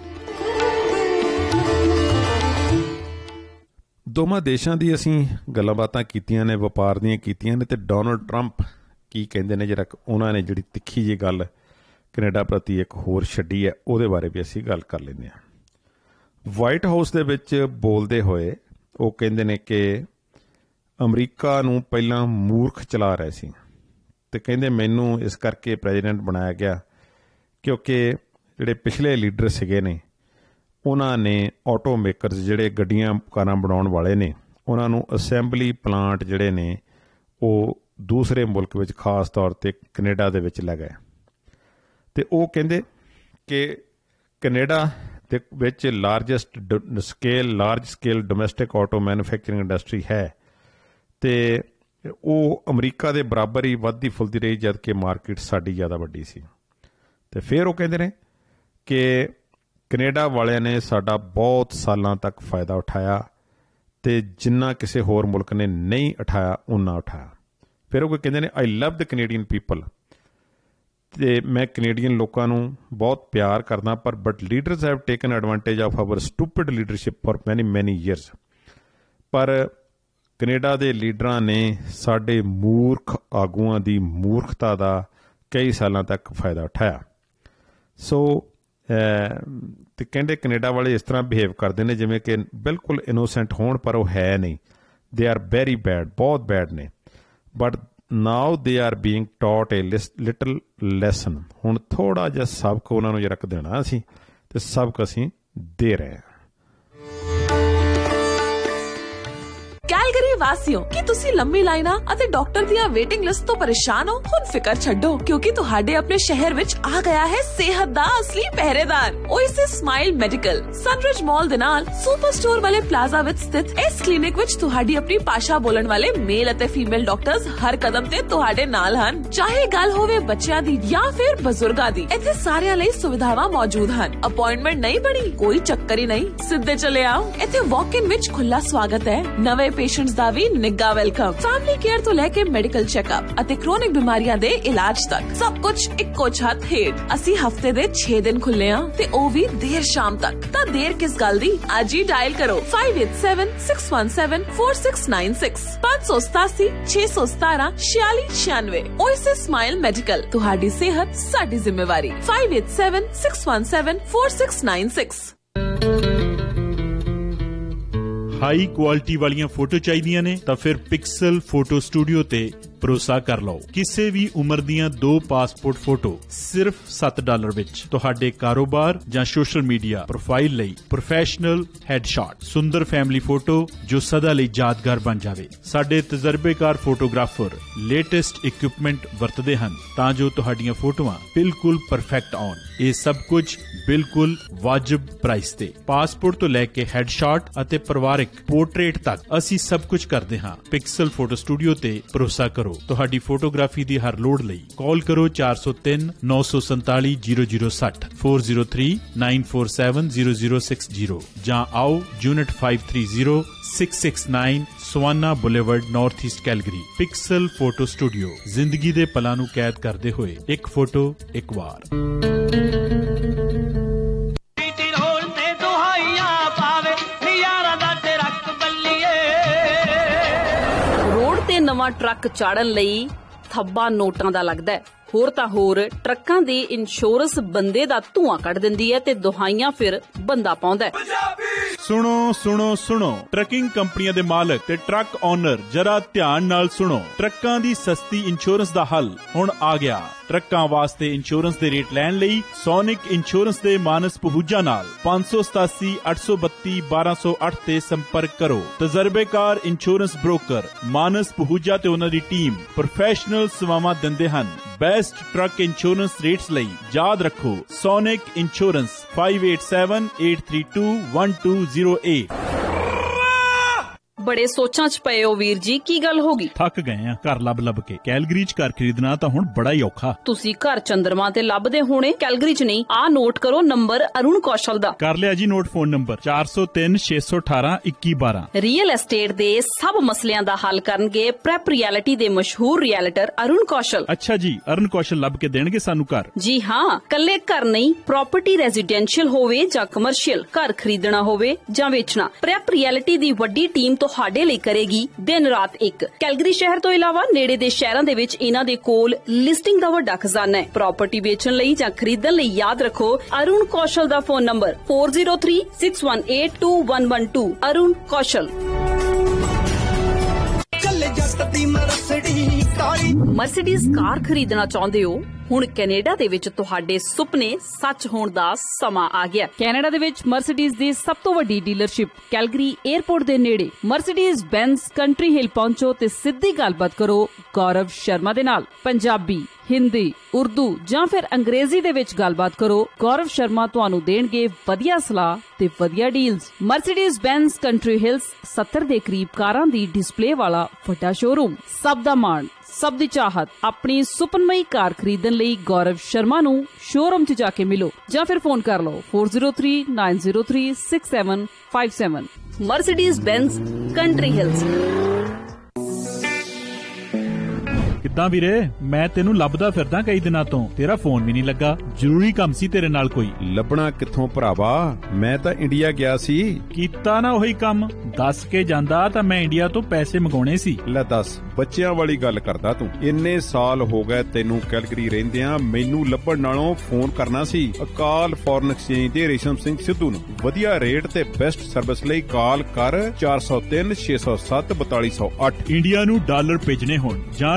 ਦੋਵਾਂ ਦੇਸ਼ਾਂ ਦੀ ਅਸੀਂ ਗੱਲਾਂ ਬਾਤਾਂ ਕੀਤੀਆਂ ਨੇ, ਵਪਾਰ ਦੀਆਂ ਕੀਤੀਆਂ ਨੇ, ਤੇ ਡੋਨਲਡ ਟਰੰਪ ਕੀ ਕਹਿੰਦੇ ਨੇ ਜਰਾ ਉਹਨਾਂ ਨੇ ਜਿਹੜੀ ਤਿੱਖੀ ਜਿਹੀ ਗੱਲ ਕੈਨੇਡਾ ਪ੍ਰਤੀ ਇੱਕ ਹੋਰ ਛੱਡੀ ਹੈ ਉਹਦੇ ਬਾਰੇ ਵੀ ਅਸੀਂ ਗੱਲ ਕਰ ਲੈਂਦੇ ਹਾਂ। ਵਾਈਟ ਹਾਊਸ ਦੇ ਵਿੱਚ ਬੋਲਦੇ ਹੋਏ ਉਹ ਕਹਿੰਦੇ ਨੇ ਕਿ ਅਮਰੀਕਾ ਨੂੰ ਪਹਿਲਾਂ ਮੂਰਖ ਚਲਾ ਰਹੇ ਸੀ ਤੇ ਕਹਿੰਦੇ ਮੈਨੂੰ ਇਸ ਕਰਕੇ ਪ੍ਰੈਜ਼ੀਡੈਂਟ ਬਣਾਇਆ ਗਿਆ ਕਿਉਂਕਿ ਜਿਹੜੇ ਪਿਛਲੇ ਲੀਡਰ ਸੀਗੇ ਨੇ ਉਹਨਾਂ ਨੇ ਆਟੋ ਮੇਕਰਸ ਜਿਹੜੇ ਗੱਡੀਆਂ ਕਾਰਾਂ ਬਣਾਉਣ ਵਾਲੇ ਨੇ ਉਹਨਾਂ ਨੂੰ ਅਸੈਂਬਲੀ ਪਲਾਂਟ ਜਿਹੜੇ ਨੇ ਉਹ ਦੂਸਰੇ ਮੁਲਕ ਵਿੱਚ ਖਾਸ ਤੌਰ ਤੇ ਕੈਨੇਡਾ ਦੇ ਵਿੱਚ ਲੈ ਗਏ। ਤੇ ਉਹ ਕਹਿੰਦੇ ਕਿ ਕੈਨੇਡਾ ਦੇ ਵਿੱਚ large scale domestic auto manufacturing industry ਹੈ ਤੇ ਉਹ ਅਮਰੀਕਾ ਦੇ ਬਰਾਬਰ ਹੀ ਵੱਧਦੀ ਫੁੱਲਦੀ ਰਹੀ ਜਦ ਕਿ ਮਾਰਕੀਟ ਸਾਡੀ ਜ਼ਿਆਦਾ ਵੱਡੀ ਸੀ। ਤੇ ਫਿਰ ਉਹ ਕਹਿੰਦੇ ਨੇ ਕਿ ਕੈਨੇਡਾ ਵਾਲਿਆਂ ਨੇ ਸਾਡਾ ਬਹੁਤ ਸਾਲਾਂ ਤੱਕ ਫਾਇਦਾ ਉਠਾਇਆ ਤੇ ਜਿੰਨਾ ਕਿਸੇ ਹੋਰ ਮੁਲਕ ਨੇ ਨਹੀਂ ਉਠਾਇਆ ਉਹਨਾਂ ਉਠਾਇਆ। ਫਿਰ ਉਹ ਕਹਿੰਦੇ ਨੇ ਆਈ ਲਵ ਦ ਕੈਨੇਡੀਅਨ ਪੀਪਲ, ਤੇ ਮੈਂ ਕੈਨੇਡੀਅਨ ਲੋਕਾਂ ਨੂੰ ਬਹੁਤ ਪਿਆਰ ਕਰਦਾ, ਪਰ but leaders have taken advantage of hour stupid leadership for ਮੈਨੀ ਈਅਰਸ। ਪਰ ਕੈਨੇਡਾ ਦੇ ਲੀਡਰਾਂ ਨੇ ਸਾਡੇ ਮੂਰਖ ਆਗੂਆਂ ਦੀ ਮੂਰਖਤਾ ਦਾ ਕਈ ਸਾਲਾਂ ਤੱਕ ਫਾਇਦਾ ਉਠਾਇਆ। ਸੋ ਤੇ ਕਹਿੰਦੇ ਕੈਨੇਡਾ ਵਾਲੇ ਇਸ ਤਰ੍ਹਾਂ ਬਿਹੇਵ ਕਰਦੇ ਨੇ ਜਿਵੇਂ ਕਿ ਬਿਲਕੁਲ ਇਨੋਸੈਂਟ ਹੋਣ, ਪਰ ਉਹ ਹੈ ਨਹੀਂ। ਦੇ ਆਰ ਵੈਰੀ ਬੈਡ, ਬਹੁਤ ਬੈਡ ਨੇ, but now they are being taught A little lesson. ਹੁਣ ਥੋੜਾ ਜਿਹਾ ਸਬਕ ਉਹਨਾਂ ਨੂੰ ਰੱਖ ਦੇਣਾ ਅਸੀਂ, ਤੇ ਸਬਕ ਅਸੀਂ ਦੇ ਰਹੇ ਹਾਂ। ਕੈਲਗਰੀ ਵਾਸੀਓ, ਕੀ ਤੁਸੀਂ ਲੰਮੀ ਲਾਈਨਾਂ ਅਤੇ ਡਾਕਟਰ ਦੀਆਂ ਵੇਟਿੰਗ ਲਿਸਟ ਤੋਂ ਪਰੇਸ਼ਾਨ ਹੋ? ਹੁਣ ਫਿਕਰ ਛੱਡੋ, ਕਿਉਂਕਿ ਤੁਹਾਡੇ ਆਪਣੇ ਸ਼ਹਿਰ ਵਿੱਚ ਆ ਗਿਆ ਹੈ ਸਿਹਤ ਦਾ ਅਸਲੀ ਪਹਿਰੇਦਾਰ। ਓਏਸਿਸ ਸਮਾਈਲ ਮੈਡੀਕਲ ਸਨਰਿਜ ਮਾਲ ਦੇ ਨਾਲ ਸੁਪਰ ਸਟੋਰ ਵਾਲੇ ਪਲਾਜ਼ਾ ਵਿੱਚ ਸਥਿਤ ਇਸ ਕਲੀਨਿਕ ਵਿੱਚ ਤੁਹਾਡੀ ਆਪਣੀ ਭਾਸ਼ਾ ਬੋਲਣ ਵਾਲੇ ਮੇਲ ਅਤੇ ਫੀਮੇਲ ਡਾਕਟਰਸ ਹਰ ਕਦਮ ਤੇ ਤੁਹਾਡੇ ਨਾਲ ਹਨ। ਚਾਹੇ ਗੱਲ ਹੋਵੇ ਬੱਚਿਆਂ ਦੀ ਜਾਂ ਫਿਰ ਬਜ਼ੁਰਗਾਂ ਦੀ, ਇੱਥੇ ਸਾਰਿਆਂ ਲਈ ਸੁਵਿਧਾਵਾਂ ਮੌਜੂਦ ਹਨ। ਅਪਾਇੰਟਮੈਂਟ ਨਹੀਂ ਬਣੀ, ਕੋਈ ਚੱਕਰ ਹੀ ਨਹੀਂ, ਸਿੱਧੇ ਚਲੇ ਆਓ। ਇੱਥੇ ਵਾਕ ਇਨ ਵਿੱਚ ਖੁੱਲਾ ਸਵਾਗਤ ਹੈ, ਨਵੇਂ ਪੇਸ਼ੈਂਟਸ ਦਾ ਵੀ ਨਿੱਘਾ ਵੈਲਕਮ। ਫੈਮਿਲੀ ਕੇਅਰ ਤੋਂ ਲੈ ਕੇ ਮੈਡੀਕਲ ਚੈੱਕਅਪ ਅਤੇ ਕ੍ਰੋਨਿਕ ਬਿਮਾਰੀਆਂ ਦੇ ਇਲਾਜ ਤੱਕ ਸਭ ਕੁਝ ਇੱਕੋ ਛੱਤ ਹੇਠ। ਅਸੀਂ ਹਫਤੇ ਦੇ 6 ਦਿਨ ਖੁੱਲੇ ਹਾਂ ਤੇ ਉਹ ਵੀ ਦੇਰ ਸ਼ਾਮ ਤੱਕ। ਤਾਂ ਦੇਰ ਕਿਸ ਗੱਲ ਦੀ, ਅੱਜ ਹੀ ਡਾਇਲ ਕਰੋ 5876174696 587 617 4696। ਓਏਸਿਸ ਸਮਾਈਲ ਮੈਡੀਕਲ, ਤੁਹਾਡੀ ਸਿਹਤ ਸਾਡੀ ਜ਼ਿੰਮੇਵਾਰੀ। 5876174696। ਹਾਈ ਕੁਆਲਿਟੀ ਵਾਲੀਆਂ ਫੋਟੋ ਚਾਹੀਦੀਆਂ ਨੇ ਤਾਂ ਫਿਰ ਪਿਕਸਲ ਫੋਟੋ ਸਟੂਡੀਓ ਤੇ ਭਰੋਸਾ ਕਰ ਲਓ। ਕਿਸੇ ਵੀ ਉਮਰ ਦੀਆਂ 2 ਪਾਸਪੋਰਟ ਫੋਟੋ ਸਿਰਫ $7 ਵਿੱਚ ਤੁਹਾਡੇ ਕਾਰੋਬਾਰ ਜਾਂ ਸੋਸ਼ਲ ਮੀਡੀਆ ਪ੍ਰੋਫਾਈਲ ਲਈ ਪ੍ਰੋਫੈਸ਼ਨਲ ਹੈਡਸ਼ਾਟ, ਸੁੰਦਰ ਫੈਮਿਲੀ ਫੋਟੋ ਜੋ ਸਦਾ ਲਈ ਯਾਦਗਾਰ ਬਣ ਜਾਵੇ। ਸਾਡੇ ਤਜਰਬੇਕਾਰ ਫੋਟੋਗ੍ਰਾਫਰ ਲੇਟੈਸਟ ਇਕਵਿਪਮੈਂਟ ਵਰਤਦੇ ਹਨ ਤਾਂ ਜੋ ਤੁਹਾਡੀਆਂ ਫੋਟੋਆਂ ਬਿਲਕੁਲ ਪਰਫੈਕਟ ਆਉਣ। ਇਹ ਸਭ ਕੁਝ ਬਿਲਕੁਲ ਵਾਜਬ ਪ੍ਰਾਈਸ ਤੇ। ਪਾਸਪੋਰਟ ਤੋਂ ਲੈ ਕੇ ਹੈਡਸ਼ਾਟ ਅਤੇ ਪਰਿਵਾਰਕ ਪੋਰਟਰੇਟ ਤੱਕ ਅਸੀਂ ਸਭ ਕੁਝ ਕਰਦੇ ਹਾਂ। ਪਿਕਸਲ ਫੋਟੋ ਸਟੂਡੀਓ ਤੇ ਭਰੋਸਾ ਕਰੋ। ਤੁਹਾਡੀ ਫੋਟੋਗ੍ਰਾਫੀ ਦੀ ਹਰ ਲੋੜ ਲਈ ਕਾਲ ਕਰੋ 4039470060 4039470060 ਜਾਂ ਆਓ unit 530 669 savanna boulevard north East Calgary. Pixel photo studio, ਜ਼ਿੰਦਗੀ ਦੇ ਪਲਾਂ ਨੂੰ ਕੈਦ ਕਰਦੇ ਹੋਏ ਇੱਕ ਫੋਟੋ ਇੱਕ ਵਾਰ। ਰੋਡ ਤੇ ਨਵਾਂ ਟਰੱਕ ਚਾੜਨ ਲਈ ਥੱਬਾ ਨੋਟਾਂ ਦਾ ਲੱਗਦਾ ਹੈ। ਹੋਰ ਤਾਂ ਹੋਰ ਟਰੱਕਾਂ ਦੀ ਇੰਸ਼ੋਰੈਂਸ ਬੰਦੇ ਦਾ ਧੂਆਂ ਕੱਢ ਦਿੰਦੀ ਹੈ ਤੇ ਦੁਹਾਈਆਂ ਫਿਰ ਬੰਦਾ ਪਾਉਂਦਾ ਹੈ। ਸੁਣੋ ਸੁਣੋ ਸੁਣੋ, ਟਰੱਕਿੰਗ ਕੰਪਨੀਆਂ ਦੇ ਮਾਲਕ ਤੇ ਟਰੱਕ ਓਨਰ ਜਰਾ ਧਿਆਨ ਨਾਲ ਸੁਣੋ। ਟਰੱਕਾਂ ਦੀ ਸਸਤੀ ਇੰਸ਼ੋਰੈਂਸ ਦਾ ਹੱਲ ਹੁਣ ਆ ਗਿਆ। ਟਰੱਕਾਂ ਵਾਸਤੇ ਇੰਸ਼ੋਰੈਂਸ ਦੇ ਰੇਟ ਲੈਣ ਲਈ ਸੋਨਿਕ ਇੰਸ਼ੋਰੈਂਸ ਦੇ ਮਾਨਸ ਪਹੂਜਾ ਨਾਲ 587 832 1208 ਤੇ ਸੰਪਰਕ ਕਰੋ। ਤਜਰਬੇਕਾਰ ਇੰਸ਼ੋਰੈਂਸ ਬ੍ਰੋਕਰ ਮਾਨਸ ਪਹੂਜਾ ਤੇ ਉਹਨਾਂ ਦੀ ਟੀਮ ਪ੍ਰੋਫੈਸ਼ਨਲ ਸੇਵਾਵਾਂ ਦਿੰਦੇ ਹਨ। ਬੈਸਟ ਟਰੱਕ ਇੰਸ਼ੋਰੈਂਸ ਰੇਟਸ ਲਈ ਯਾਦ ਰੱਖੋ ਸੋਨਿਕ ਇੰਸ਼ੋਰੈਂਸ 5878321208। ਬੜੇ ਸੋਚਾਂ 'ਚ ਪਏ ਹੋ ਵੀਰ ਜੀ, ਕੀ ਗੱਲ ਹੋ ਗਈ? ਥੱਕ ਗਏ ਆ ਘਰ ਲੱਭ ਕੇ। ਕੈਲਗਰੀ 'ਚ ਘਰ ਖਰੀਦਣਾ ਤਾਂ ਹੁਣ ਬੜਾ ਹੀ ਔਖਾ। ਤੁਸੀਂ ਘਰ ਚੰਦਰਮਾ ਤੇ ਲੱਭਦੇ ਹੋਣੇ, ਕੈਲਗਰੀ 'ਚ ਨਹੀਂ। ਆਹ ਨੋਟ ਕਰੋ ਨੰਬਰ ਅਰੁਣ ਕੌਸ਼ਲ ਦਾ। ਕਰ ਲਿਆ ਜੀ note. Phone number 4036182112। Real estate ਦੇ ਸਭ ਮਸਲਿਆਂ ਦਾ ਹੱਲ ਕਰਨਗੇ ਪ੍ਰੈਪ ਰਿਐਲਿਟੀ ਦੇ ਮਸ਼ਹੂਰ ਰੀਐਲਟਰ ਅਰੁਣ ਕੌਸ਼ਲ। ਅੱਛਾ ਜੀ, ਅਰੁਣ ਕੌਸ਼ਲ ਲੱਭ ਕੇ ਦੇਣਗੇ ਸਾਨੂੰ ਘਰ? ਜੀ ਹਾਂ, ਕੱਲੇ ਘਰ ਨਹੀਂ, ਪ੍ਰਾਪਰਟੀ ਰੈਜ਼ੀਡੈਂਸ਼ੀਅਲ ਹੋਵੇ ਜਾਂ ਕਮਰਸ਼ੀਅਲ, ਘਰ ਖਰੀਦਣਾ ਹੋਵੇ ਜਾਂ ਵੇਚਣਾ, ਪ੍ਰੈਪ ਰਿਐਲਿਟੀ ਦੀ ਵੱਡੀ ਟੀਮ ਤੁਹਾਡੇ ਲਈ ਕਰੇਗੀ ਦਿਨ ਰਾਤ ਇੱਕ। ਕੈਲਗਰੀ ਸ਼ਹਿਰ ਤੋਂ ਇਲਾਵਾ ਨੇੜੇ ਦੇ ਸ਼ਹਿਰਾਂ ਦੇ ਵਿੱਚ ਇਹਨਾਂ ਦੇ ਕੋਲ ਲਿਸਟਿੰਗ ਦਾ ਵੱਡਾ ਖਜ਼ਾਨਾ ਹੈ। ਪ੍ਰਾਪਰਟੀ ਵੇਚਣ ਲਈ ਜਾਂ ਖਰੀਦਣ ਲਈ ਯਾਦ ਰੱਖੋ ਅਰੁਣ ਕੌਸ਼ਲ ਦਾ ਫੋਨ ਨੰਬਰ 4036182112। ਅਰੁਣ ਕੌਸ਼ਲ। ਮਰਸੀਡੀਜ਼ ਕਾਰ ਖਰੀਦਣਾ ਚਾਹੁੰਦੇ ਹੋ? ਹੁਣ ਕੈਨੇਡਾ ਦੇ ਵਿੱਚ ਤੁਹਾਡੇ ਸੁਪਨੇ ਸੱਚ ਹੋਣ ਦਾ ਸਮਾਂ ਆ ਗਿਆ। ਕੈਨੇਡਾ ਦੇ ਵਿੱਚ ਮਰਸੀਡੀਜ਼ ਦੀ ਸਭ ਤੋਂ ਵੱਡੀ ਡੀਲਰਸ਼ਿਪ ਕੈਲਗਰੀ 에ਅਰਪੋਰਟ ਦੇ ਨੇੜੇ ਮਰਸੀਡੀਜ਼ ਬੈਂਜ਼ ਕੰਟਰੀ ਹਿੱਲ ਪਹੁੰਚੋ ਤੇ ਸਿੱਧੀ ਗੱਲਬਾਤ ਕਰੋ ਗੌਰਵ ਸ਼ਰਮਾ ਦੇ ਨਾਲ। ਪੰਜਾਬੀ, ਹਿੰਦੀ, ਉਰਦੂ ਜਾਂ ਫਿਰ ਅੰਗਰੇਜ਼ੀ ਦੇ ਵਿੱਚ ਗੱਲਬਾਤ ਕਰੋ। ਗੌਰਵ ਸ਼ਰਮਾ ਤੁਹਾਨੂੰ ਦੇਣਗੇ ਵਧੀਆ ਸਲਾਹ ਤੇ ਵਧੀਆ ਡੀਲਸ। ਮਰਸੀਡੀਜ਼ ਬੈਂਜ਼ ਕੰਟਰੀ ਹਿਲਸ 70 ਦੇ ਕਰੀਬ ਕਾਰਾਂ ਦੀ ਡਿਸਪਲੇ ਵਾਲਾ ਵੱਡਾ ਸ਼ੋਰੂਮ। ਸਭ ਦਾ ਮਾਣ, ਸਭ ਦੀ ਚਾਹਤ। ਆਪਣੀ ਸੁਪਨਮਈ ਕਾਰ ਖਰੀਦਣ ਲਈ ਗੌਰਵ ਸ਼ਰਮਾ ਨੂੰ ਸ਼ੋਰੂਮ 'ਚ ਜਾ ਕੇ ਮਿਲੋ ਜਾਂ ਫਿਰ ਫੋਨ ਕਰ ਲਓ 4039036757। Mercedes ਬੈਂਜ਼ country Hills. ਕਿੱਦਾਂ ਵੀਰੇ, ਮੈਂ ਤੈਨੂੰ ਲੱਭਦਾ ਫਿਰਦਾ ਕਈ ਦਿਨਾਂ ਤੋਂ, ਤੇਰਾ ਫੋਨ ਵੀ ਨਹੀਂ ਲੱਗਾ। ਜ਼ਰੂਰੀ ਕੰਮ ਸੀ ਤੇਰੇ ਨਾਲ ਕੋਈ? ਲੱਭਣਾ ਕਿੱਥੋਂ ਭਰਾਵਾ, ਮੈਂ ਤਾਂ ਇੰਡੀਆ ਗਿਆ ਸੀ। ਕੀਤਾ ਨਾ ਉਹੀ ਕੰਮ। ਦੱਸ ਕੇ ਜਾਂਦਾ ਤਾਂ ਮੈਂ ਇੰਡੀਆ ਤੋਂ ਪੈਸੇ ਮੰਗਾਉਣੇ ਸੀ। ਲੈ ਦੱਸ, ਬੱਚਿਆਂ ਵਾਲੀ ਗੱਲ ਕਰਦਾ ਤੂੰ। ਇੰਨੇ ਸਾਲ ਹੋ ਗਏ ਤੈਨੂੰ ਕੈਲਗਰੀ ਰਹਿੰਦਿਆਂ, ਮੈਨੂੰ ਲੱਭਣ ਨਾਲੋਂ ਫੋਨ ਕਰਨਾ ਸੀ ਅਕਾਲ ਫੋਰਨ ਐਕਸਚੇਂਜ ਦੇ ਰੇਸ਼ਮ ਸਿੰਘ ਸਿੱਧੂ ਨੂੰ। ਵਧੀਆ ਰੇਟ ਤੇ ਬੈਸਟ ਸਰਵਿਸ ਲਈ ਕਾਲ ਕਰ 403607 4208। ਇੰਡੀਆ ਨੂੰ ਡਾਲਰ ਭੇਜਣੇ ਹੋਣ ਜਾਂ ਰੁਪਈਏ ਮੰਗਾਉਣੇ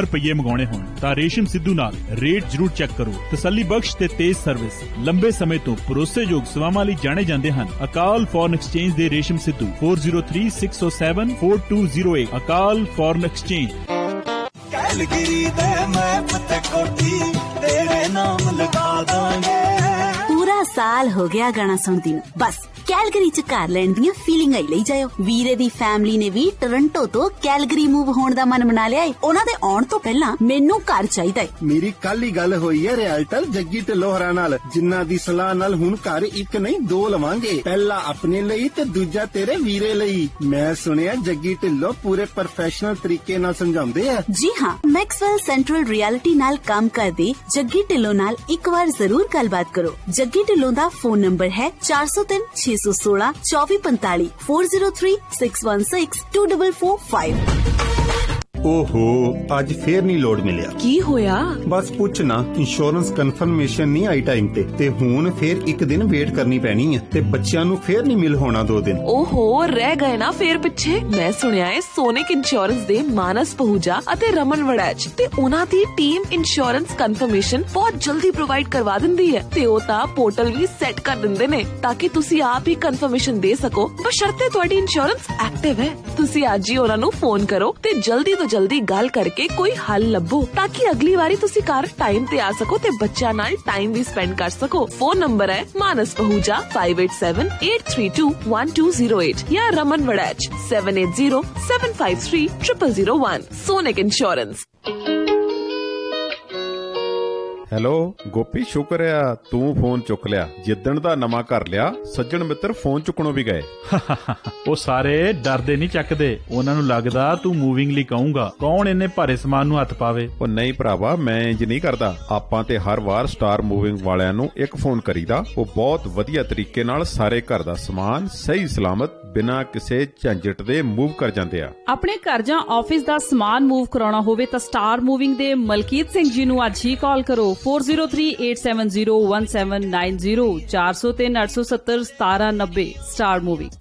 ਲਗਾਉਣੇ ਹੋਣ ਤਾਂ ਰੇਸ਼ਮ ਸਿੱਧੂ ਨਾਲ ਰੇਟ ਜ਼ਰੂਰ ਚੈੱਕ ਕਰੋ। ਤਸੱਲੀ ਬਖਸ਼ ਤੇ ਤੇਜ਼ ਸਰਵਿਸ, ਲੰਬੇ ਸਮੇਂ ਤੋਂ ਭਰੋਸੇਯੋਗ ਸੇਵਾਵਾਂ ਲਈ ਜਾਣੇ ਜਾਂਦੇ ਹਨ। ਅਕਾਲ ਫੋਰਨ ਐਕਸਚੇਂਜ ਦੇ ਰੇਸ਼ਮ ਸਿੱਧੂ 4036074208। ਅਕਾਲ ਫੋਰਨ ਐਕਸਚੇਂਜ। ਕੈਲਗਰੀ ਦੇ ਮੈਪ ਤੇ ਕੋਠੀ ਤੇਰੇ ਨਾਮ ਲਗਾ ਦਾਂਗੇ। पूरा साल हो गया गाना सुनदी नूं, बस कैलगरी च घर लैण दियां फीलिंगां ही लई जाओ। वीरे दी फैमिली ने भी टोरंटो तो कैलगरी मूव होण दा मन बना लिया है। उन्हां दे आउण तो पहला मैनू घर चाहीदा है। मेरी कल ही गल होई है रियल्टर जग्गी ढिल्लों नाल, जिन्हां दी सलाह नाल हुण घर एक नहीं दो लवांगे। पहला अपने लई ते दूजा तेरे वीरे लई। मैं सुनिया जग्गी ढिल्लों पूरे प्रोफेशनल तरीके नाल समझाउंदे आ। जी हाँ, मैक्सवेल सेंट्रल रियलिटी नाल काम करदे जग्गी ढिल्लों नाल एक बार जरूर गलबात करो। जग्गी ढिल्लों दा फोन नंबर है 403 616 2445 403 616 2445। ओहो अज फिर नहीं लोड मिलिया। की होया? बस पुछना इंश्योरेंस कन्फर्मेशन नहीं आई टाइम ते हुण फिर एक दिन वेट करनी पैनी है ते बच्चियां नू फिर नहीं मिल होना 2 दिन। ओहो रह गए ना फिर पिछे। मैं सुनिया है सोनिक इंश्योरेंस दे मानस पहूजा अते रमन वड़ैच ते उन्हां दी टीम इंश्योरेंस कन्फर्मेशन बहुत जल्दी प्रोवाइड करवा दिंदी है ते ओ तां पोर्टल भी सेट कर दिंदे ने ताकि तुसी आप ही कन्फर्मेशन दे सको, बशर्ते तुहाडी इंश्योरेंस एक्टिव है। तुसी अज ही उन्हां नू फोन करो ते जल्दी तो जल्दी गल करके कोई हल लभो ताकि अगली बारी तुसी घर टाइम ते आ सको ते बच्चा नाल टाइम भी स्पेंड कर सको। फोन नंबर है मानस पहूजा 5878321208 या Raman Waraich 7807530001। Sonic insurance. Hello Gopi, ਸ਼ੁਕਰ ਆ ਤੂੰ ਫੋਨ ਚੁੱਕ ਲਿਆ। ਜਿੱਦਣ ਦਾ ਨਵਾਂ ਘਰ ਲਿਆ ਸੱਜਣ ਮਿੱਤਰ ਫੋਨ ਚੁੱਕਣੋਂ ਵੀ ਗਏ। ਉਹ ਸਾਰੇ ਡਰਦੇ ਨਹੀਂ ਚੱਕਦੇ, ਉਹਨਾਂ ਨੂੰ ਲੱਗਦਾ ਤੂੰ ਮੂਵਿੰਗ ਲਈ ਕਹੂੰਗਾ। ਕੌਣ ਇੰਨੇ ਭਾਰੇ ਸਮਾਨ ਨੂੰ ਹੱਥ ਪਾਵੇ। ਉਹ ਨਹੀਂ ਭਰਾਵਾ, ਮੈਂ ਇੰਜ ਨਹੀਂ ਕਰਦਾ। ਆਪਾਂ ਤੇ ਹਰ ਵਾਰ ਸਟਾਰ ਮੂਵਿੰਗ ਵਾਲਿਆਂ ਨੂੰ ਇੱਕ ਫੋਨ ਕਰੀਦਾ। ਉਹ ਬਹੁਤ ਵਧੀਆ ਤਰੀਕੇ ਨਾਲ ਸਾਰੇ ਘਰ ਦਾ ਸਮਾਨ ਸਹੀ ਸਲਾਮਤ ਬਿਨਾਂ ਕਿਸੇ ਝੰਜਟ ਦੇ ਮੂਵ ਕਰ ਜਾਂਦੇ ਆ। ਆਪਣੇ ਘਰ ਜਾਂ ਆਫਿਸ ਦਾ ਸਮਾਨ ਮੂਵ ਕਰਾਉਣਾ ਹੋਵੇ ਤਾਂ ਸਟਾਰ ਮੂਵਿੰਗ ਦੇ ਮਲਕੀਤ ਸਿੰਘ ਜੀ ਨੂੰ ਅੱਜ ਹੀ ਕਾਲ ਕਰੋ 4038701790 403 870 1790। Star moving.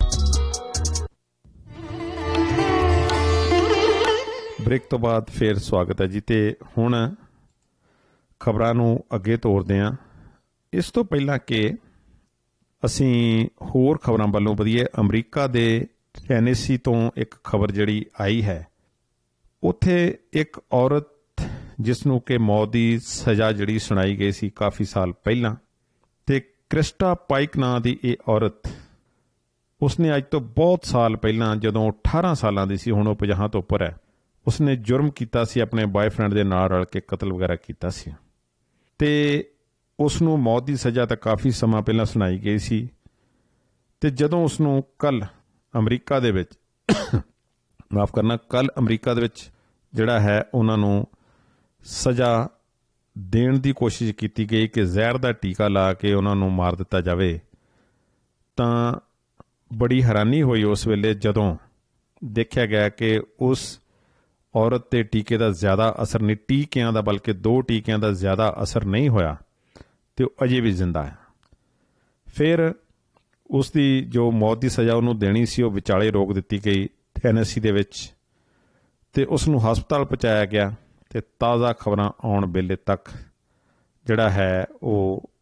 ਬ੍ਰੇਕ ਤੋਂ ਬਾਅਦ ਫੇਰ ਸਵਾਗਤ ਹੈ ਜੀ। ਤੇ ਹੁਣ ਖਬਰਾਂ ਨੂੰ ਅੱਗੇ ਤੋਰਦੇ ਹਾਂ। ਇਸ ਤੋਂ ਪਹਿਲਾਂ ਕਿ ਅਸੀਂ ਹੋਰ ਖਬਰਾਂ ਵੱਲੋਂ ਵਧੀਏ, ਅਮਰੀਕਾ ਦੇ ਟੈਨੇਸੀ ਤੋਂ ਇੱਕ ਖਬਰ ਜਿਹੜੀ ਆਈ ਹੈ, ਉੱਥੇ ਇੱਕ ਔਰਤ ਜਿਸ ਨੂੰ ਕਿ ਮੌਤ ਦੀ ਸਜ਼ਾ ਜਿਹੜੀ ਸੁਣਾਈ ਗਈ ਸੀ ਕਾਫੀ ਸਾਲ ਪਹਿਲਾਂ, ਤੇ ਕ੍ਰਿਸਟਾ ਪਾਈਕ ਨਾਂ ਦੀ ਇਹ ਔਰਤ, ਉਸਨੇ ਅੱਜ ਤੋਂ ਬਹੁਤ ਸਾਲ ਪਹਿਲਾਂ ਜਦੋਂ 18 ਸਾਲਾਂ ਦੀ ਸੀ, ਹੁਣ ਉਹ 50 ਤੋਂ ਉੱਪਰ ਹੈ, ਉਸਨੇ ਜੁਰਮ ਕੀਤਾ ਸੀ, ਆਪਣੇ ਬॉयਫ੍ਰੈਂਡ ਦੇ ਨਾਲ ਰਲ ਕੇ ਕਤਲ ਵਗੈਰਾ ਕੀਤਾ ਸੀ ਤੇ ਉਸ ਨੂੰ ਮੌਤ ਦੀ ਸਜ਼ਾ ਤਾਂ ਕਾਫੀ ਸਮਾਂ ਪਹਿਲਾਂ ਸੁਣਾਈ ਗਈ ਸੀ। ਤੇ ਜਦੋਂ ਉਸ ਨੂੰ ਕੱਲ ਅਮਰੀਕਾ ਦੇ ਵਿੱਚ ਅਮਰੀਕਾ ਦੇ ਵਿੱਚ ਜਿਹੜਾ ਹੈ ਉਹਨਾਂ ਨੂੰ ਸਜ਼ਾ ਦੇਣ ਦੀ ਕੋਸ਼ਿਸ਼ ਕੀਤੀ ਗਈ ਕਿ ਜ਼ਹਿਰ ਦਾ ਟੀਕਾ ਲਾ ਕੇ ਉਹਨਾਂ ਨੂੰ ਮਾਰ ਦਿੱਤਾ ਜਾਵੇ, ਤਾਂ ਬੜੀ ਹੈਰਾਨੀ ਹੋਈ ਉਸ ਵੇਲੇ ਜਦੋਂ ਦੇਖਿਆ ਗਿਆ ਕਿ ਉਸ ਔਰਤ 'ਤੇ ਟੀਕੇ ਦਾ ਜ਼ਿਆਦਾ ਅਸਰ ਨਹੀਂ, ਟੀਕਿਆਂ ਦਾ ਬਲਕਿ 2 ਟੀਕਿਆਂ ਦਾ ਜ਼ਿਆਦਾ ਅਸਰ ਨਹੀਂ ਹੋਇਆ ਤੇ ਉਹ ਅਜੇ ਵੀ ਜ਼ਿੰਦਾ ਹੈ। ਫਿਰ ਉਸ ਦੀ ਜੋ ਮੌਤ ਦੀ ਸਜ਼ਾ ਉਹਨੂੰ ਦੇਣੀ ਸੀ ਉਹ ਵਿਚਾਲੇ ਰੋਕ ਦਿੱਤੀ ਗਈ ਟੈਨੇਸੀ ਦੇ ਵਿੱਚ ਤੇ ਉਸ ਨੂੰ ਹਸਪਤਾਲ ਪਹੁੰਚਾਇਆ ਗਿਆ ਤੇ ਤਾਜ਼ਾ ਖਬਰਾਂ ਆਉਣ ਵੇਲੇ ਤੱਕ ਜਿਹੜਾ ਹੈ ਉਹ